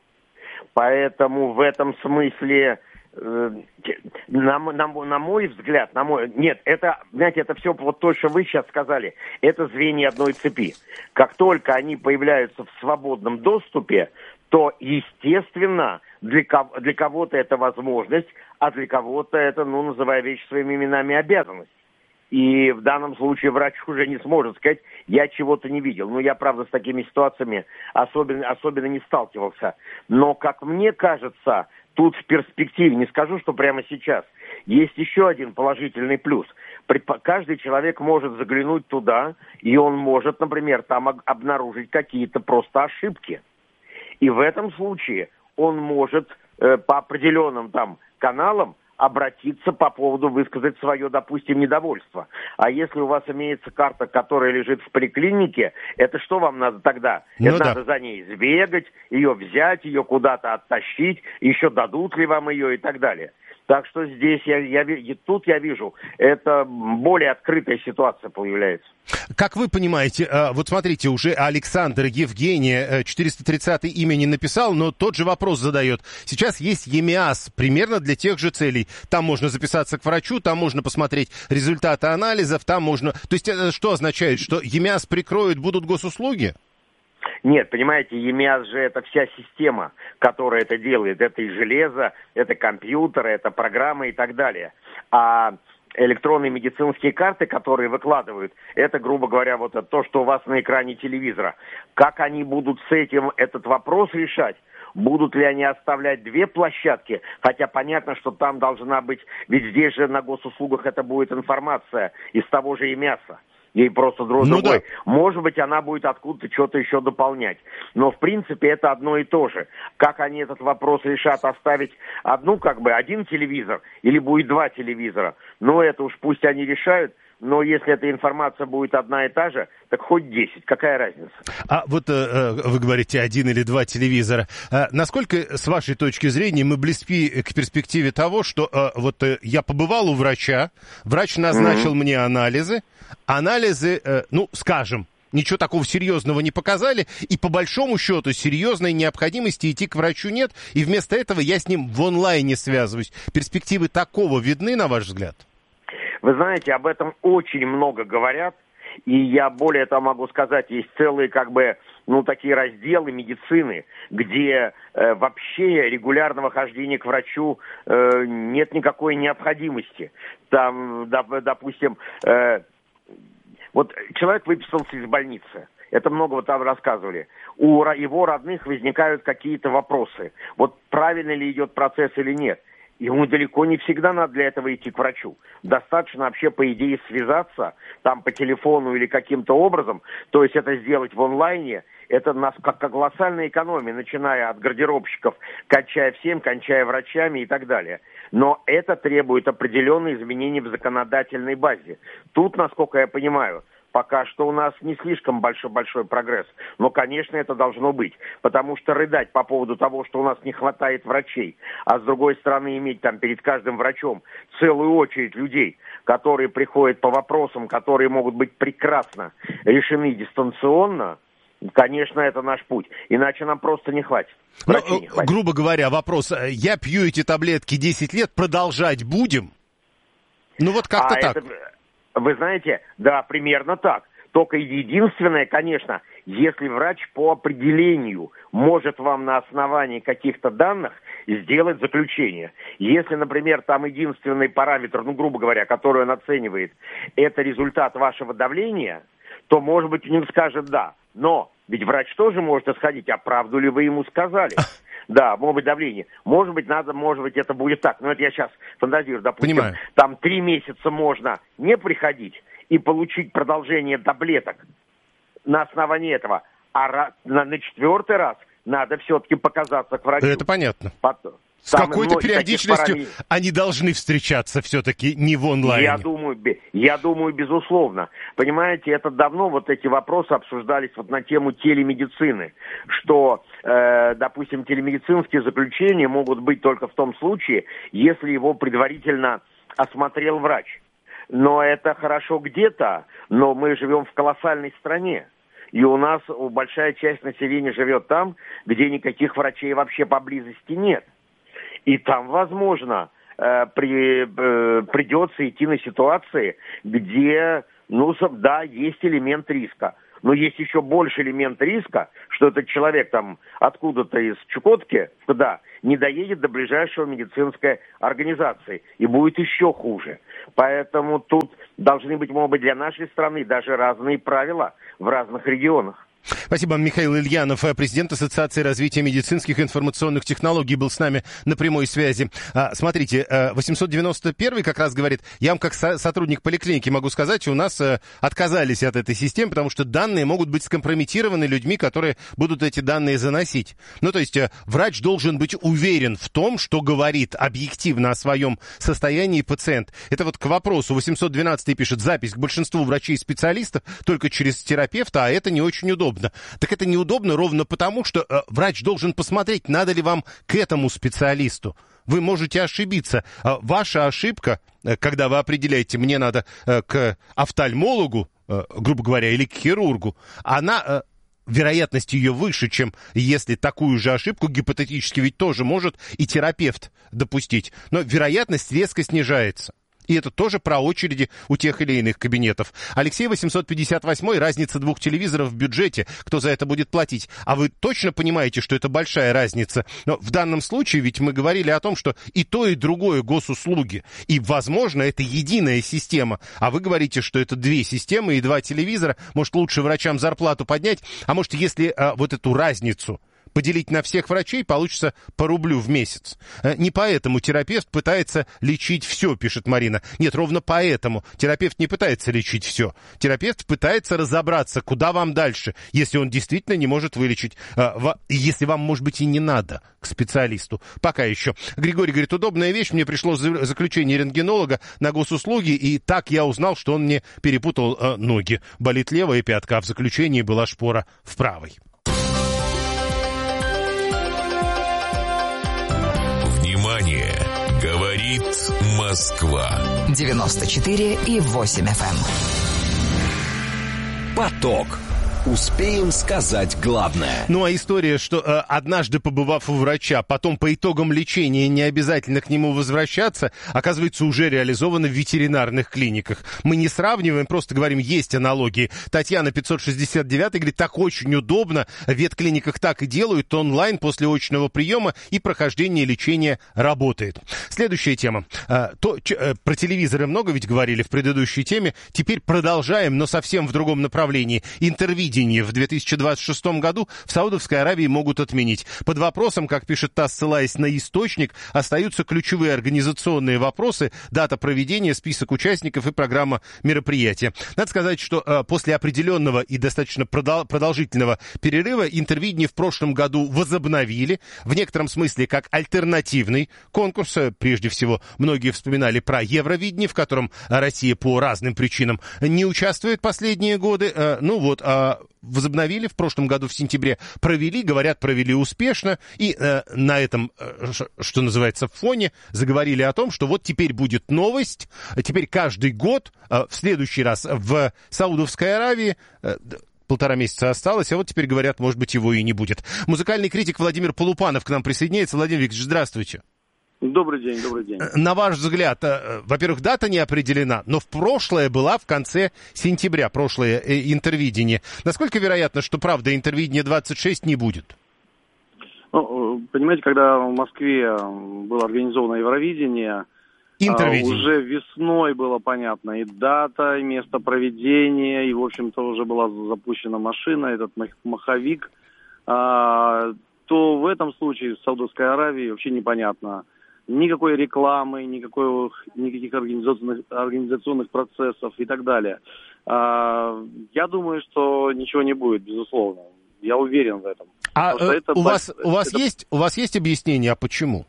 Поэтому в этом смысле, э, на, на, на мой взгляд, на мой, нет, это, знаете, это все вот то, что вы сейчас сказали, это звенья одной цепи. Как только они появляются в свободном доступе, то, естественно, для, для кого-то это возможность, а для кого-то это, ну, называя вещи своими именами, обязанность. И в данном случае врач уже не сможет сказать, я чего-то не видел. Ну, я, правда, с такими ситуациями особенно, особенно не сталкивался. Но, как мне кажется, тут в перспективе, не скажу, что прямо сейчас, есть еще один положительный плюс. Каждый человек может заглянуть туда, и он может, например, там обнаружить какие-то просто ошибки. И в этом случае он может э, по определенным там каналам обратиться по поводу, высказать свое, допустим, недовольство. А если у вас имеется карта, которая лежит в поликлинике, это что вам надо тогда? Ну, это да. Надо за ней сбегать, ее взять, ее куда-то оттащить, еще дадут ли вам ее и так далее. Так что здесь я, я, тут я вижу, это более открытая ситуация появляется. Как вы понимаете, вот смотрите, уже Александр Евгения четыреста тридцатое имя не написал, но тот же вопрос задает. Сейчас есть ЕМИАС примерно для тех же целей. Там можно записаться к врачу, там можно посмотреть результаты анализов, там можно... То есть это что означает, что ЕМИАС прикроет, будут госуслуги? Нет, понимаете, ЕМИАС же это вся система, которая это делает. Это и железо, это компьютеры, это программы и так далее. А электронные медицинские карты, которые выкладывают, это, грубо говоря, вот это то, что у вас на экране телевизора. Как они будут с этим этот вопрос решать? Будут ли они оставлять две площадки? Хотя понятно, что там должна быть... Ведь здесь же на госуслугах это будет информация из того же ЕМИАСа. Ей просто другой. Ну, да. Может быть, она будет откуда-то что-то еще дополнять. Но, в принципе, это одно и то же. Как они этот вопрос решат, оставить одну, как бы, один телевизор или будет два телевизора? Ну, это уж пусть они решают. Но если эта информация будет одна и та же, так хоть десять, какая разница? А вот э, вы говорите один или два телевизора. А насколько, с вашей точки зрения, мы близки к перспективе того, что э, вот э, я побывал у врача, врач назначил mm-hmm. мне анализы, анализы, э, ну, скажем, ничего такого серьезного не показали, и по большому счету серьезной необходимости идти к врачу нет, и вместо этого я с ним в онлайне связываюсь. Перспективы такого видны, на ваш взгляд? Вы знаете, об этом очень много говорят, и я более того могу сказать, есть целые как бы, ну, такие разделы медицины, где э, вообще регулярного хождения к врачу э, нет никакой необходимости. Там, доп, допустим, э, вот человек выписался из больницы. Это много вот там рассказывали. У его родных возникают какие-то вопросы. Вот правильно ли идет процесс или нет. Ему далеко не всегда надо для этого идти к врачу. Достаточно вообще, по идее, связаться там по телефону или каким-то образом, то есть это сделать в онлайне. Это нас как колоссальная экономия, начиная от гардеробщиков, кончая всем, кончая врачами и так далее. Но это требует определенных изменений в законодательной базе. Тут, насколько я понимаю, пока что у нас не слишком большой-большой прогресс. Но, конечно, это должно быть. Потому что рыдать по поводу того, что у нас не хватает врачей, а с другой стороны иметь там перед каждым врачом целую очередь людей, которые приходят по вопросам, которые могут быть прекрасно решены дистанционно, конечно, это наш путь. Иначе нам просто не хватит. Ну, не хватит. Грубо говоря, вопрос. Я пью эти таблетки десять лет, продолжать будем? Ну вот как-то а так. Это... Вы знаете, да, примерно так. Только единственное, конечно, если врач по определению может вам на основании каких-то данных сделать заключение. Если, например, там единственный параметр, ну, грубо говоря, который он оценивает, это результат вашего давления, то, может быть, он скажет «да». Но ведь врач тоже может исходить, а правду ли вы ему сказали? Да, может быть, давление. Может быть, надо, может быть, это будет так. Но это я сейчас фантазирую. Допустим, Понимаю. Там три месяца можно не приходить и получить продолжение таблеток на основании этого. А на, на четвертый раз надо все-таки показаться к врачу. Это понятно. Потом. С Там какой-то периодичностью они должны встречаться все-таки не в онлайне. Я думаю, я думаю, безусловно. Понимаете, это давно вот эти вопросы обсуждались вот на тему телемедицины, что, э, допустим, телемедицинские заключения могут быть только в том случае, если его предварительно осмотрел врач. Но это хорошо где-то, но мы живем в колоссальной стране. И у нас большая часть населения живет там, где никаких врачей вообще поблизости нет. И там, возможно, э, при, э, придется идти на ситуации, где, ну, да, есть элемент риска. Но есть еще больше элемент риска, что этот человек там откуда-то из Чукотки, да, не доедет до ближайшего медицинской организации. И будет еще хуже. Поэтому тут должны быть, может быть, для нашей страны даже разные правила в разных регионах. Спасибо. Михаил Ильянов, президент Ассоциации развития медицинских и информационных технологий, был с нами на прямой связи. Смотрите, восемьсот девяносто первый как раз говорит, я вам как сотрудник поликлиники могу сказать, у нас отказались от этой системы, потому что данные могут быть скомпрометированы людьми, которые будут эти данные заносить. Ну, то есть врач должен быть уверен в том, что говорит объективно о своем состоянии пациент. Это вот к вопросу. восемьсот двенадцатый пишет, запись к большинству врачей и специалистов только через терапевта, а это не очень удобно. Так это неудобно ровно потому, что э, врач должен посмотреть, надо ли вам к этому специалисту. Вы можете ошибиться. Э, ваша ошибка, э, когда вы определяете, мне надо э, к офтальмологу, э, грубо говоря, или к хирургу, она... Э, вероятность ее выше, чем если такую же ошибку гипотетически ведь тоже может и терапевт допустить. Но вероятность резко снижается. И это тоже про очереди у тех или иных кабинетов. Алексей восемьсот пятьдесят восемь, разница двух телевизоров в бюджете. Кто за это будет платить? А вы точно понимаете, что это большая разница? Но в данном случае ведь мы говорили о том, что и то, и другое госуслуги. И, возможно, это единая система. А вы говорите, что это две системы и два телевизора. Может, лучше врачам зарплату поднять? А может, если а, вот эту разницу поделить на всех врачей, получится по рублю в месяц. Не поэтому терапевт пытается лечить все, пишет Марина. Нет, ровно поэтому терапевт не пытается лечить все. Терапевт пытается разобраться, куда вам дальше, если он действительно не может вылечить. Если вам, может быть, и не надо к специалисту. Пока еще. Григорий говорит, удобная вещь. Мне пришло заключение рентгенолога на госуслуги, и так я узнал, что он мне перепутал э, ноги. Болит левая пятка, а в заключении была шпора в правой. Внимание! Говорит Москва. девяносто четыре и восемь эф эм. Поток. Успеем сказать главное. Ну, а история, что э, однажды побывав у врача, потом по итогам лечения не обязательно к нему возвращаться, оказывается, уже реализована в ветеринарных клиниках. Мы не сравниваем, просто говорим, есть аналогии. Татьяна пятьсот шестьдесят девять говорит, так очень удобно, в ветклиниках так и делают, онлайн после очного приема и прохождения лечения работает. Следующая тема. Э, то, ч, э, про телевизоры много ведь говорили в предыдущей теме, теперь продолжаем, но совсем в другом направлении. Интервью в две тысячи двадцать шестом году в Саудовской Аравии могут отменить. Под вопросом, как пишет ТАСС, ссылаясь на источник, остаются ключевые организационные вопросы, дата проведения, список участников и программа мероприятия. Надо сказать, что э, после определенного и достаточно продол- продолжительного перерыва интервидение в прошлом году возобновили, в некотором смысле как альтернативный конкурс. Прежде всего, многие вспоминали про Евровидение, в котором Россия по разным причинам не участвует последние годы. Э, ну вот, э, возобновили в прошлом году в сентябре, провели, говорят, провели успешно, и э, на этом, э, что называется, фоне заговорили о том, что вот теперь будет новость, теперь каждый год, э, в следующий раз в Саудовской Аравии, э, полтора месяца осталось, а вот теперь говорят, может быть, его и не будет. Музыкальный критик Владимир Полупанов к нам присоединяется. Владимир Викторович, здравствуйте. Добрый день, добрый день. На ваш взгляд, во-первых, дата не определена, но в прошлое была в конце сентября, прошлое интервидение. Насколько вероятно, что, правда, интервидение двадцать шесть не будет? Ну, понимаете, когда в Москве было организовано Евровидение, уже весной было понятно и дата, и место проведения, и, в общем-то, уже была запущена машина, этот маховик, то в этом случае в Саудовской Аравии вообще непонятно. Никакой рекламы, никакой, никаких организационных, организационных процессов и так далее. А, я думаю, что ничего не будет, безусловно. Я уверен в этом. А э, это, у, вас, это, у, вас это... есть, у вас есть объяснение, а почему?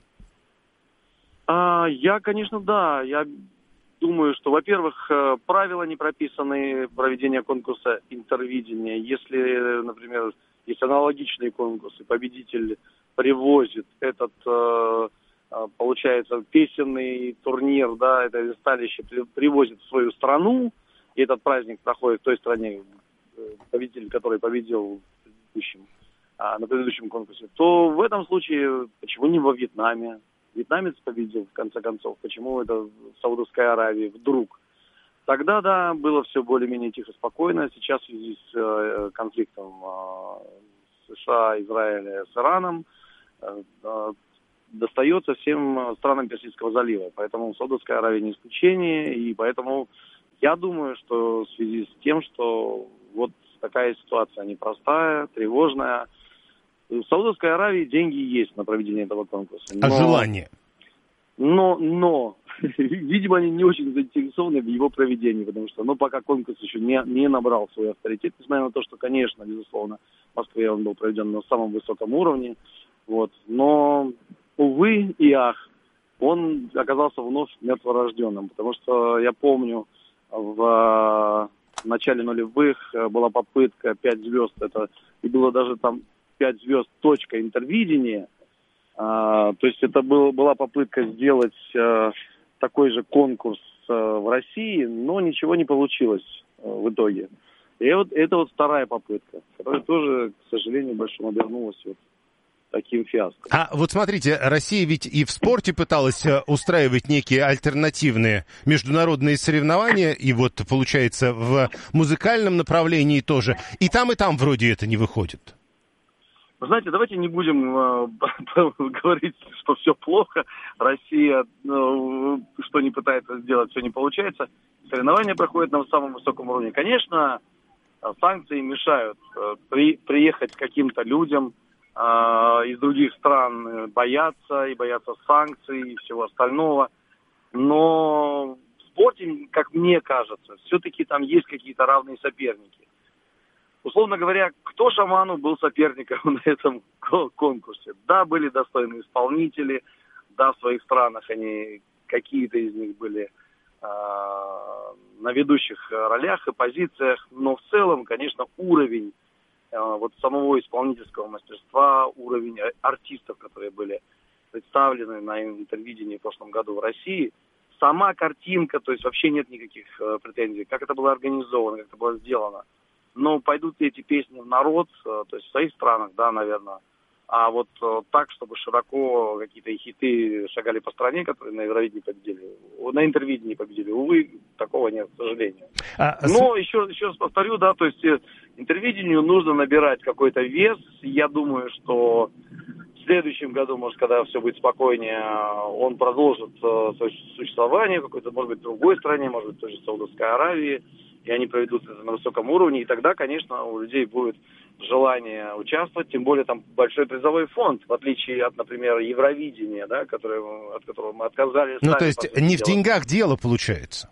А, я, конечно, да. Я думаю, что, во-первых, правила не прописаны проведения конкурса интервидения. Если, например, есть аналогичные конкурсы, победитель привозит этот... получается, песенный турнир, да, это ресталище привозит в свою страну, и этот праздник проходит в той стране, победитель, который победил в предыдущем, на предыдущем конкурсе, то в этом случае почему не во Вьетнаме? Вьетнамец победил, в конце концов. Почему это в Саудовской Аравии вдруг? Тогда, да, было все более-менее тихо, спокойно. Сейчас в связи с э, конфликтом э, США, Израиля с Ираном э, э, достается всем странам Персидского залива. Поэтому Саудовская Аравия не исключение. И поэтому я думаю, что в связи с тем, что вот такая ситуация непростая, тревожная, в Саудовской Аравии деньги есть на проведение этого конкурса. Но, а желание? Но, но, видимо, они не очень заинтересованы в его проведении, потому что, ну, пока конкурс еще не, не набрал свой авторитет, несмотря на то, что, конечно, безусловно, в Москве он был проведен на самом высоком уровне, вот, но, увы и ах, он оказался вновь мертворожденным, потому что я помню, в начале нулевых была попытка «Пять звезд», это, и было даже там «Пять звезд. Точка. Интервидение». А, то есть это был, была попытка сделать а, такой же конкурс а, в России, но ничего не получилось а, в итоге. И вот это вот вторая попытка, которая тоже, к сожалению, большому обернулась вот таким фиаско. А вот смотрите, Россия ведь и в спорте пыталась устраивать некие альтернативные международные соревнования, и вот, получается, в музыкальном направлении тоже. И там, и там вроде это не выходит. Вы знаете, давайте не будем э, говорить, что все плохо. Россия, э, что не пытается сделать, все не получается. Соревнования проходят на самом высоком уровне. Конечно, санкции мешают э, при, приехать каким-то людям э, из других стран, боятся и боятся санкций и всего остального. Но в спорте, как мне кажется, все-таки там есть какие-то равные соперники. Условно говоря, кто шаману был соперником на этом конкурсе? Да, были достойные исполнители, да, в своих странах они, какие-то из них были э, на ведущих ролях и позициях, но в целом, конечно, уровень э, вот самого исполнительского мастерства, уровень артистов, которые были представлены на интервидении в прошлом году в России, сама картинка, то есть вообще нет никаких э, претензий, как это было организовано, как это было сделано. Но пойдут ли эти песни в народ, то есть в своих странах, да, наверное. А вот так, чтобы широко какие-то хиты шагали по стране, которые на Евровидении победили, на интервидении победили, увы, такого нет, к сожалению. А, Но с... еще, еще раз повторю, да, то есть интервидению нужно набирать какой-то вес. Я думаю, что в следующем году, может, когда все будет спокойнее, он продолжит свое существование в какой-то, может быть, в другой стране, может быть, в той же Саудовской Аравии. И они проведут это на высоком уровне, и тогда, конечно, у людей будет желание участвовать, тем более там большой призовой фонд, в отличие от, например, Евровидения, да, которое, от которого мы отказались. Ну, то есть не в деньгах дело получается?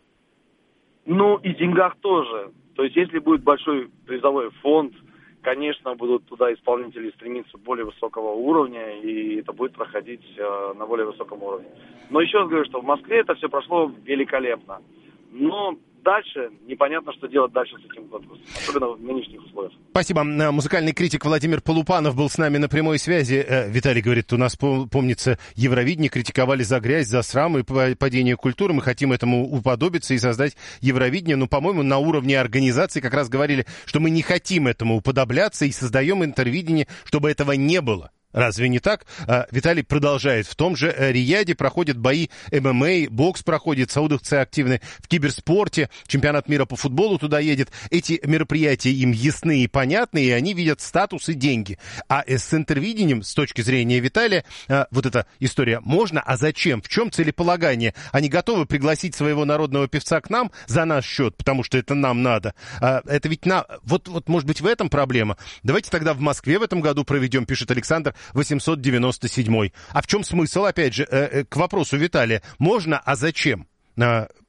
Ну, и в деньгах тоже. То есть если будет большой призовой фонд, конечно, будут туда исполнители стремиться более высокого уровня, и это будет проходить э, на более высоком уровне. Но еще раз говорю, что в Москве это все прошло великолепно. Но дальше непонятно, что делать дальше с этим конкурсом, особенно в нынешних условиях. Спасибо. Музыкальный критик Владимир Полупанов был с нами на прямой связи. Виталий говорит, у нас, помнится, Евровидение критиковали за грязь, за срам и падение культуры. Мы хотим этому уподобиться и создать Евровидение. Но, по-моему, на уровне организации как раз говорили, что мы не хотим этому уподобляться и создаем интервидение, чтобы этого не было. Разве не так? Виталий продолжает. В том же Рияде проходят бои эм эм а, бокс проходит, саудовцы активны в киберспорте, чемпионат мира по футболу туда едет. Эти мероприятия им ясны и понятны, и они видят статус и деньги. А с интервидением, с точки зрения Виталия, вот эта история можно, а зачем? В чем целеполагание? Они готовы пригласить своего народного певца к нам за наш счет, потому что это нам надо. Это ведь на... Вот, вот, может быть, в этом проблема. Давайте тогда в Москве в этом году проведем, пишет Александр, восемьсот девяносто седьмой. А в чем смысл, опять же, э, э, к вопросу Виталия? Можно, а зачем? Э,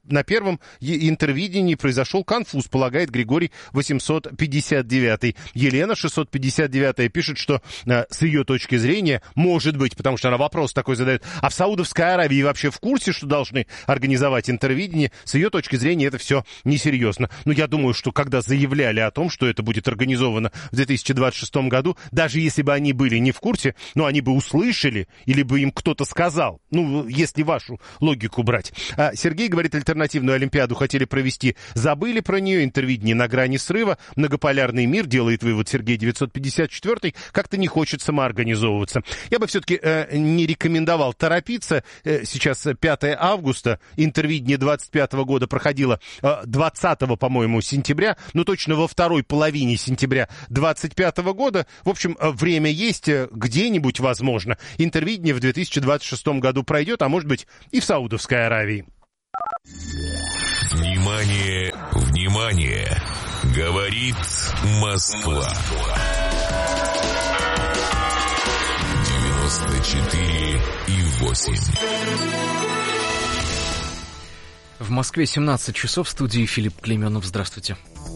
на первом интервидении произошел конфуз, полагает Григорий восемьсот пятьдесят девятый. Елена шестьсот пятьдесят девятая пишет, что э, с ее точки зрения, может быть, потому что она вопрос такой задает, а в Саудовской Аравии вообще в курсе, что должны организовать интервидение? С ее точки зрения это все несерьезно. Но я думаю, что когда заявляли о том, что это будет организовано в две тысячи двадцать шестом году, даже если бы они были не в курсе, но они бы услышали, или бы им кто-то сказал, ну, если вашу логику брать. А Сергей говорит, альтернативную Олимпиаду хотели провести, забыли про нее, интервидение на грани срыва, многополярный мир, делает вывод Сергей девятьсот пятьдесят четвёртый, как-то не хочет самоорганизовываться. Я бы все-таки э, не рекомендовал торопиться. Э, сейчас пятое августа, интервидение двадцать пятого года проходило э, двадцатого, по-моему, сентября, ну, точно во второй половине сентября двадцать пятого года. В общем, время есть, где-нибудь, возможно, интервидение в две тысячи двадцать шестом году пройдет, а может быть и в Саудовской Аравии. Внимание, внимание! Говорит Москва. девяносто четыре и восемь. В Москве семнадцать часов, в студии Филипп Клейменов. Здравствуйте.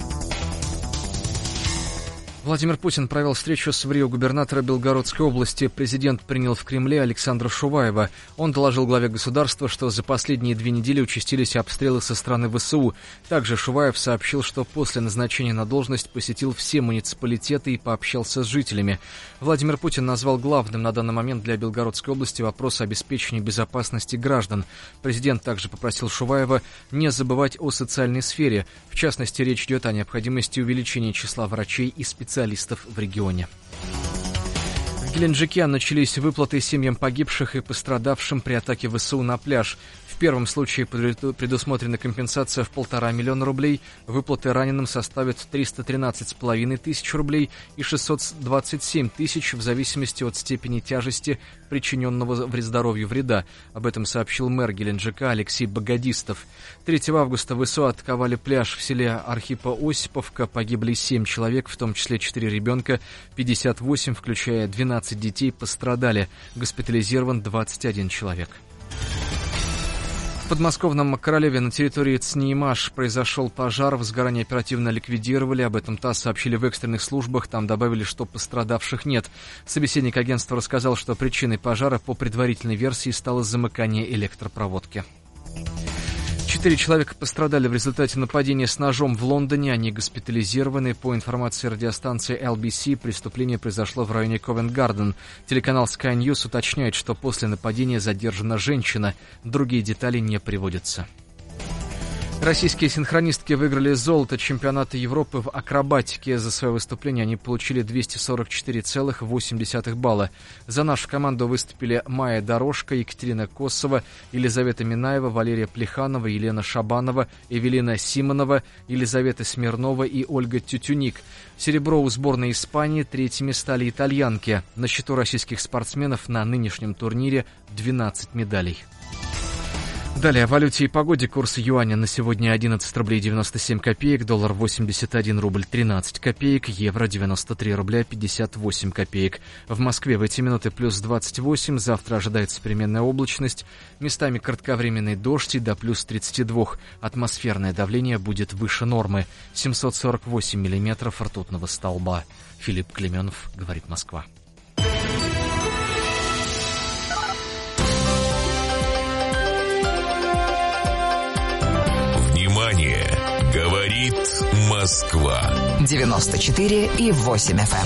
Владимир Путин провел встречу с в Рио губернатора Белгородской области. Президент принял в Кремле Александра Шуваева. Он доложил главе государства, что за последние две недели участились обстрелы со стороны ВСУ. Также Шуваев сообщил, что после назначения на должность посетил все муниципалитеты и пообщался с жителями. Владимир Путин назвал главным на данный момент для Белгородской области вопрос обеспечения безопасности граждан. Президент также попросил Шуваева не забывать о социальной сфере. В частности, речь идет о необходимости увеличения числа врачей и специалистов в регионе. В Геленджике начались выплаты семьям погибших и пострадавшим при атаке ВСУ на пляж. В первом случае предусмотрена компенсация в полтора миллиона рублей, выплаты раненым составят триста тринадцать с половиной тысяч рублей и шестьсот двадцать семь тысяч в зависимости от степени тяжести причиненного здоровью вреда. Об этом сообщил мэр Геленджика Алексей Богодистов. третьего августа ВСУ атаковали пляж в селе Архипо-Осиповка. Погибли семь человек, в том числе четыре ребенка, пятьдесят восемь, включая двенадцать детей, пострадали. Госпитализирован двадцать один человек. В подмосковном Королеве на территории Цниимаш произошел пожар, возгорание оперативно ликвидировали, об этом ТАСС сообщили в экстренных службах, там добавили, что пострадавших нет. Собеседник агентства рассказал, что причиной пожара по предварительной версии стало замыкание электропроводки. Четыре человека пострадали в результате нападения с ножом в Лондоне. Они госпитализированы. По информации радиостанции эл би си, преступление произошло в районе Ковент-Гарден. Телеканал Sky News уточняет, что после нападения задержана женщина. Другие детали не приводятся. Российские синхронистки выиграли золото чемпионата Европы в акробатике. За свое выступление они получили двести сорок четыре целых восемь десятых балла. За нашу команду выступили Майя Дорожко, Екатерина Косова, Елизавета Минаева, Валерия Плеханова, Елена Шабанова, Эвелина Симонова, Елизавета Смирнова и Ольга Тютюник. Серебро у сборной Испании, третьими стали итальянки. На счету российских спортсменов на нынешнем турнире двенадцать медалей. Далее о валюте и погоде. Курс юаня на сегодня одиннадцать рублей девяносто семь копеек, доллар восемьдесят один рубль тринадцать копеек, евро девяносто три рубля пятьдесят восемь копеек. В Москве в эти минуты плюс двадцать восемь, завтра ожидается переменная облачность, местами кратковременный дождь и до плюс тридцать два. Атмосферное давление будет выше нормы, семьсот сорок восемь миллиметров ртутного столба. Филипп Клейменов, говорит Москва. Внимание! Говорит Москва. девяносто четыре и восемь эф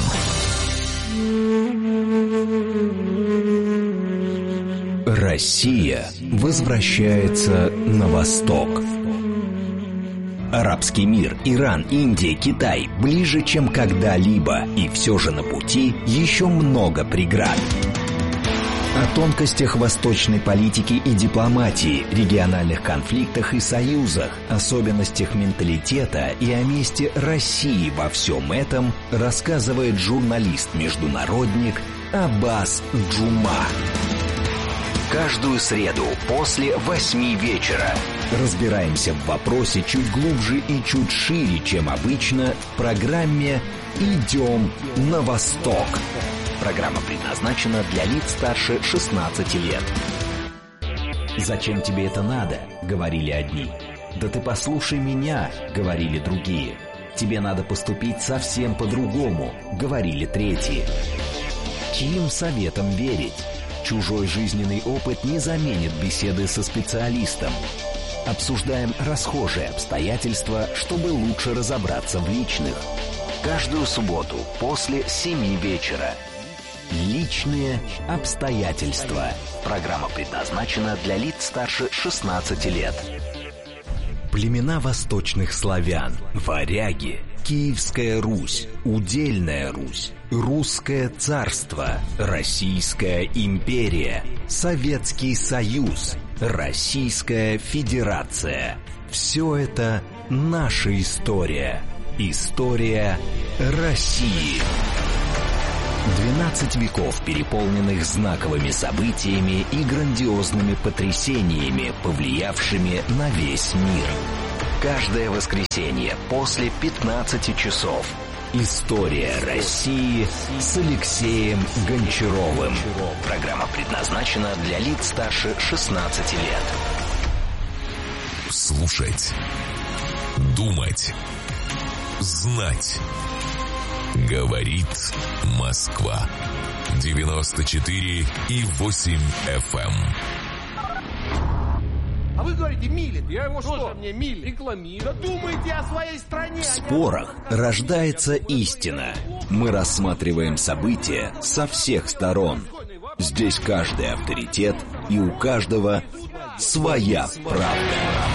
эм. Россия возвращается на восток. Арабский мир, Иран, Индия, Китай ближе, чем когда-либо. И все же на пути еще много преград. О тонкостях восточной политики и дипломатии, региональных конфликтах и союзах, особенностях менталитета и о месте России во всем этом рассказывает журналист-международник Аббас Джума. Каждую среду после восьми вечера разбираемся в вопросе чуть глубже и чуть шире, чем обычно, в программе «Идем на восток». Программа предназначена для лиц старше шестнадцати лет. «Зачем тебе это надо?» — говорили одни. «Да ты послушай меня!» — говорили другие. «Тебе надо поступить совсем по-другому», — говорили третьи. Чьим советам верить? Чужой жизненный опыт не заменит беседы со специалистом. Обсуждаем расхожие обстоятельства, чтобы лучше разобраться в личных. Каждую субботу после семи вечера. Личные обстоятельства. Программа предназначена для лиц старше шестнадцати лет. Племена восточных славян, варяги, Киевская Русь, Удельная Русь, Русское царство, Российская империя, Советский Союз, Российская Федерация. Все это наша история. История России. двенадцать веков, переполненных знаковыми событиями и грандиозными потрясениями, повлиявшими на весь мир. Каждое воскресенье после пятнадцати часов. История России с Алексеем Гончаровым. Программа предназначена для лиц старше шестнадцати лет. Слушать, думать, знать. Говорит Москва. девяносто четыре и восемь эф эм. А вы говорите, милит. Я его что? Мне милит. Рекламирую. Да думайте о своей стране. В спорах рождается истина. Мы рассматриваем события со всех сторон. Здесь каждый авторитет, и у каждого своя правда.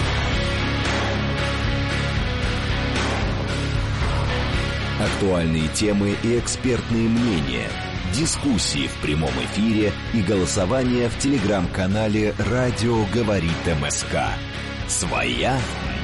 Актуальные темы и экспертные мнения, дискуссии в прямом эфире и голосование в телеграм-канале «Радио говорит МСК». Своя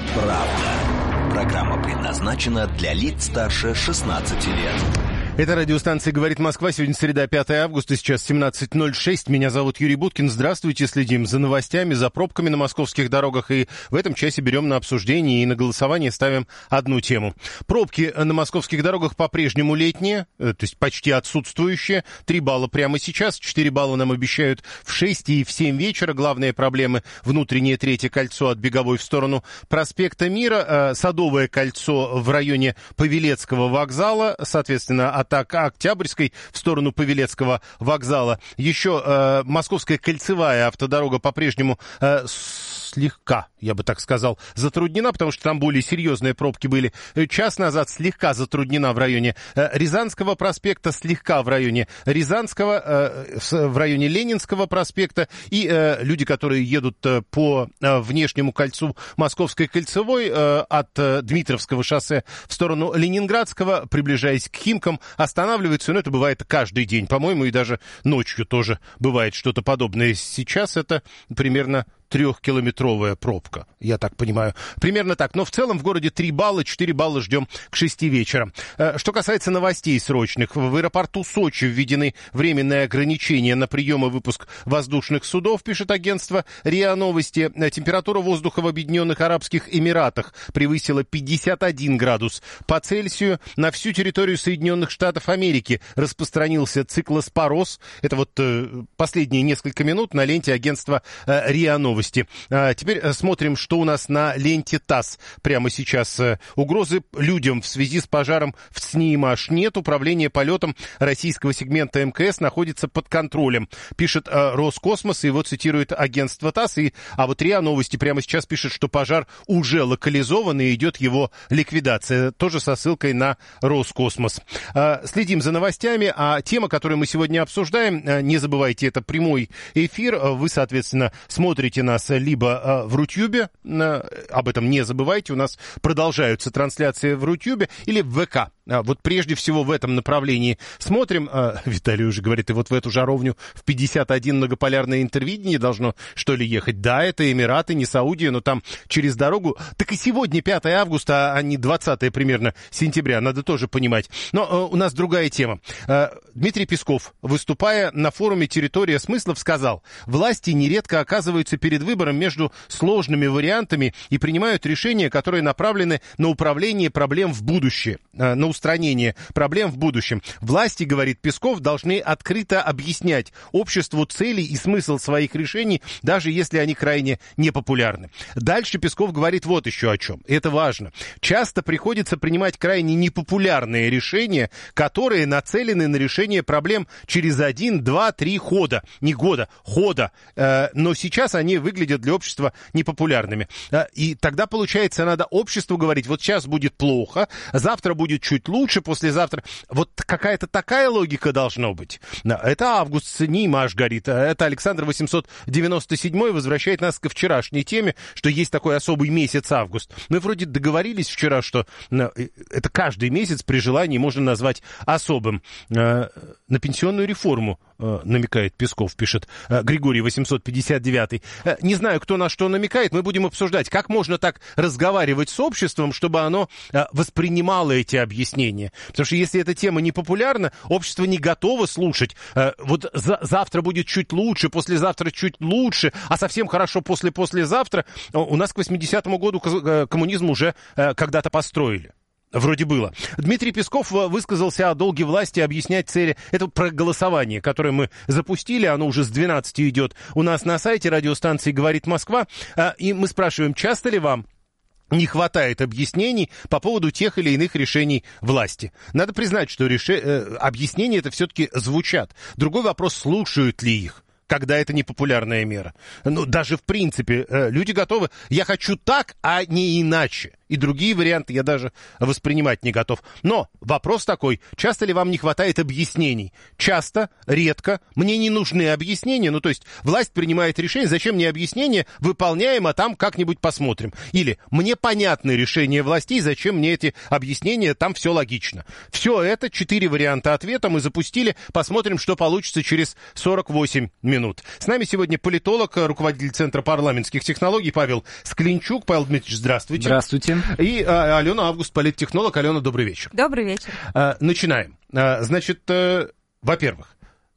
правда. Программа предназначена для лиц старше шестнадцати лет. Это радиостанция «Говорит Москва». Сегодня среда, пятое августа, сейчас семнадцать ноль шесть. Меня зовут Юрий Буткин. Здравствуйте. Следим за новостями, за пробками на московских дорогах. И в этом часе берем на обсуждение и на голосование ставим одну тему. Пробки на московских дорогах по-прежнему летние, то есть почти отсутствующие. Три балла прямо сейчас, четыре балла нам обещают в шесть и в семь вечера. Главные проблемы — внутреннее третье кольцо от Беговой в сторону проспекта Мира, Садовое кольцо в районе Павелецкого вокзала, соответственно, от Октябрьской в сторону Павелецкого вокзала. Еще э, Московская кольцевая автодорога по-прежнему э, слегка, я бы так сказал, затруднена, потому что там более серьезные пробки были. Час назад слегка затруднена в районе э, Рязанского проспекта, слегка в районе Рязанского, э, в районе Ленинского проспекта. И э, люди, которые едут э, по э, внешнему кольцу Московской кольцевой э, от э, Дмитровского шоссе в сторону Ленинградского, приближаясь к Химкам, останавливаются, но это бывает каждый день, по-моему, и даже ночью тоже бывает что-то подобное. Сейчас это примерно трехкилометровая пробка, я так понимаю. Примерно так. Но в целом в городе три балла, четыре балла ждем к шести вечера. Что касается новостей срочных, в аэропорту Сочи введены временные ограничения на прием и выпуск воздушных судов, пишет агентство РИА Новости. Температура воздуха в Объединенных Арабских Эмиратах превысила пятьдесят один градус по Цельсию. На всю территорию Соединенных Штатов Америки распространился циклоспороз. Это вот последние несколько минут на ленте агентства РИА Новости. А теперь смотрим, что у нас на ленте ТАСС прямо сейчас. Угрозы людям в связи с пожаром в СНИИМАШ нет. Управление полетом российского сегмента МКС находится под контролем, пишет а, Роскосмос, и его цитирует агентство ТАСС. И, а вот РИА Новости прямо сейчас пишет, что пожар уже локализован и идет его ликвидация. Тоже со ссылкой на Роскосмос. А, следим за новостями. А тема, которую мы сегодня обсуждаем, а, не забывайте, это прямой эфир. Вы, соответственно, смотрите на нас либо э, в Рутюбе, э, об этом не забывайте, у нас продолжаются трансляции в Рутюбе, или в ВК. А, вот прежде всего в этом направлении смотрим. А, Виталий уже говорит, и вот в эту жаровню в пятьдесят один многополярное интервидение должно, что ли, ехать. Да, это Эмираты, не Саудия, но там через дорогу. Так и сегодня пятое августа, а не двадцатое примерно сентября, надо тоже понимать. Но а, у нас другая тема. А, Дмитрий Песков, выступая на форуме «Территория смыслов», сказал: власти нередко оказываются перед выбором между сложными вариантами и принимают решения, которые направлены на управление проблем в будущее, на устранения проблем в будущем. Власти, говорит Песков, должны открыто объяснять обществу цели и смысл своих решений, даже если они крайне непопулярны. Дальше Песков говорит вот еще о чем. Это важно. Часто приходится принимать крайне непопулярные решения, которые нацелены на решение проблем через один, два, три хода. Не года, хода. Э, но сейчас они выглядят для общества непопулярными. Э, и тогда, получается, надо обществу говорить, вот сейчас будет плохо, завтра будет чуть лучше, послезавтра. Вот какая-то такая логика должна быть. Это Август Неймаш говорит. Это Александр восемьсот девяносто седьмой возвращает нас ко вчерашней теме, что есть такой особый месяц август. Мы вроде договорились вчера, что это каждый месяц при желании можно назвать особым. На пенсионную реформу намекает Песков, пишет Григорий восемьсот пятьдесят девятый. Не знаю, кто на что намекает, мы будем обсуждать, как можно так разговаривать с обществом, чтобы оно воспринимало эти объяснения. Потому что если эта тема не популярна, общество не готово слушать. Вот за- завтра будет чуть лучше, послезавтра чуть лучше, а совсем хорошо после-послезавтра. У нас к восьмидесятому году коммунизм уже когда-то построили. Вроде было. Дмитрий Песков высказался о долге власти объяснять цели. Это про голосование, которое мы запустили. Оно уже с двенадцати идет у нас на сайте радиостанции «Говорит Москва». И мы спрашиваем, часто ли вам не хватает объяснений по поводу тех или иных решений власти. Надо признать, что реше... объяснения это все-таки звучат. Другой вопрос, слушают ли их, когда это непопулярная мера. Ну, даже в принципе, люди готовы. Я хочу так, а не иначе. И другие варианты я даже воспринимать не готов. Но вопрос такой, часто ли вам не хватает объяснений? Часто, редко. Мне не нужны объяснения. Ну, то есть власть принимает решение, зачем мне объяснения, выполняем, а там как-нибудь посмотрим. Или мне понятны решения властей, зачем мне эти объяснения, там все логично. Все это, четыре варианта ответа мы запустили. Посмотрим, что получится через сорок восемь минут. С нами сегодня политолог, руководитель Центра парламентских технологий Павел Склинчук. Павел Дмитриевич, здравствуйте. Здравствуйте. И а, Алена Август, политтехнолог. Алена, добрый вечер. Добрый вечер. А, начинаем. А, значит, а, во-первых,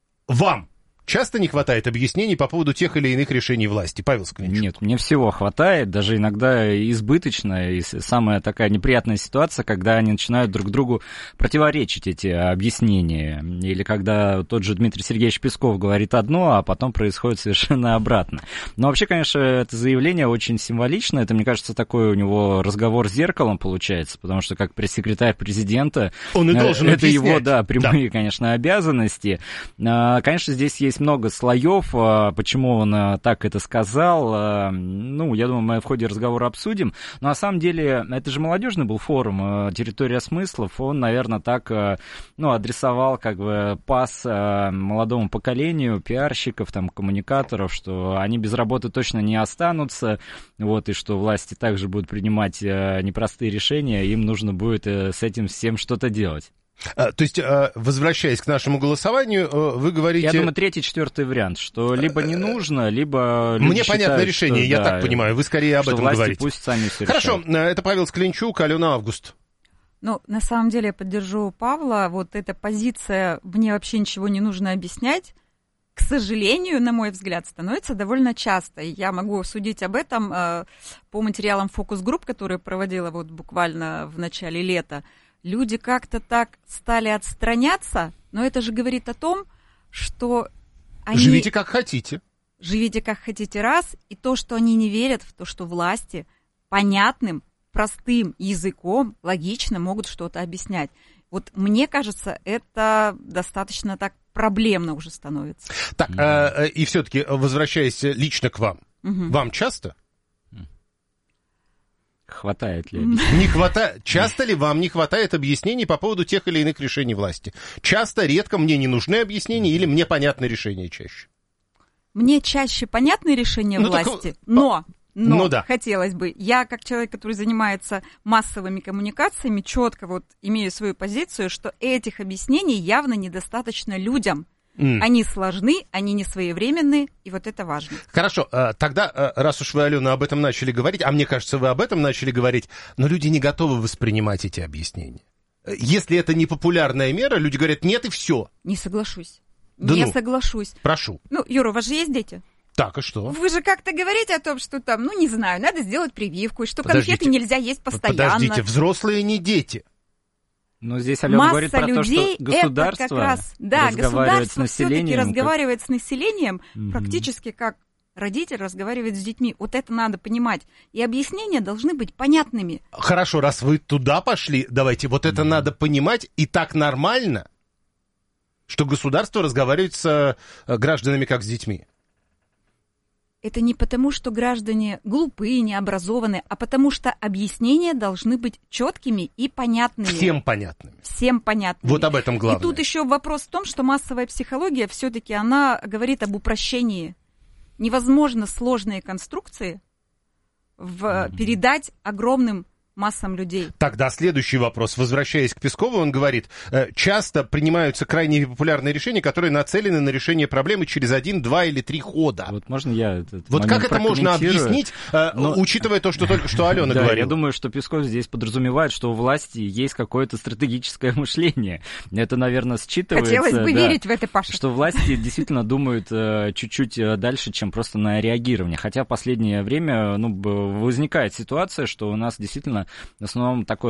вам часто не хватает объяснений по поводу тех или иных решений власти? Павел Склинчук. Нет, мне всего хватает, даже иногда избыточно. И самая такая неприятная ситуация, когда они начинают друг другу противоречить, эти объяснения. Или когда тот же Дмитрий Сергеевич Песков говорит одно, а потом происходит совершенно обратно. Но вообще, конечно, это заявление очень символично. Это, мне кажется, такой у него разговор с зеркалом получается, потому что как пресс-секретарь президента... Он и должен это объяснять. Его, да, прямые, да. конечно, обязанности. Конечно, здесь есть много слоев, почему он так это сказал. Ну, я думаю, мы в ходе разговора обсудим. Но на самом деле, это же молодежный был форум, территория смыслов. Он, наверное, так, ну, адресовал как бы пас молодому поколению пиарщиков, там, коммуникаторов, что они без работы точно не останутся, вот, и что власти также будут принимать непростые решения, им нужно будет с этим всем что-то делать. А, то есть, возвращаясь к нашему голосованию, вы говорите... Я думаю, третий, четвертый вариант, что либо не нужно, либо... Мне считают, понятно решение, что, я да, так понимаю, вы скорее об этом власти говорите. Пусть сами все Хорошо, решают. это Павел Склинчук, Алена Август. Ну, на самом деле я поддержу Павла, вот эта позиция «мне вообще ничего не нужно объяснять», к сожалению, на мой взгляд, становится довольно часто. И я могу судить об этом э, по материалам фокус-групп, которые проводила вот буквально в начале лета. Люди как-то так стали отстраняться, но это же говорит о том, что они... Живите как хотите. Живите как хотите, раз. И то, что они не верят в то, что власти понятным, простым языком, логично могут что-то объяснять. Вот мне кажется, это достаточно так проблемно уже становится. Так, mm-hmm. э, и все-таки, возвращаясь лично к вам, mm-hmm. вам часто? Хватает ли? Не хватает. Часто ли вам не хватает объяснений по поводу тех или иных решений власти? Часто, редко, мне не нужны объяснения или мне понятны решения чаще? Мне чаще понятны решения ну, власти, так... но... Но ну, да. хотелось бы, я как человек, который занимается массовыми коммуникациями, четко вот имею свою позицию, что этих объяснений явно недостаточно людям. Mm. Они сложны, они не своевременны, и вот это важно. Хорошо, тогда, раз уж вы, Алена, об этом начали говорить, а мне кажется, вы об этом начали говорить, но люди не готовы воспринимать эти объяснения. Если это не популярная мера, люди говорят, нет, и все. Не соглашусь. Да не ну, соглашусь. Прошу. Ну, Юра, у вас же есть дети? Так, и что? Вы же как-то говорите о том, что там, ну, не знаю, надо сделать прививку, что подождите, конфеты нельзя есть постоянно. Подождите, взрослые не дети. Но здесь Алена говорит про то, что государство как раз, да, разговаривает с населением. Все-таки разговаривает как... с населением mm-hmm. практически как родитель разговаривает с детьми. Вот это надо понимать. И объяснения должны быть понятными. Хорошо, раз вы туда пошли, давайте, вот это mm-hmm. надо понимать, и так нормально, что государство разговаривает с гражданами как с детьми. Это не потому, что граждане глупые, необразованные, а потому что объяснения должны быть четкими и понятными. Всем понятными. Всем понятными. Вот об этом главное. И тут еще вопрос в том, что массовая психология все-таки она говорит об упрощении. Невозможно сложные конструкции в, mm-hmm. передать огромным массам людей. Тогда следующий вопрос. Возвращаясь к Пескову, он говорит, часто принимаются крайне непопулярные решения, которые нацелены на решение проблемы через один, два или три хода. Вот можно я этот Вот как это можно объяснить, но... учитывая то, что, только, что Алена да, говорила? Я думаю, что Песков здесь подразумевает, что у власти есть какое-то стратегическое мышление. Это, наверное, считывается... Хотелось бы да, верить в это, Паша. Что власти действительно думают чуть-чуть дальше, чем просто на реагирование. Хотя в последнее время ну, возникает ситуация, что у нас действительно в основном такое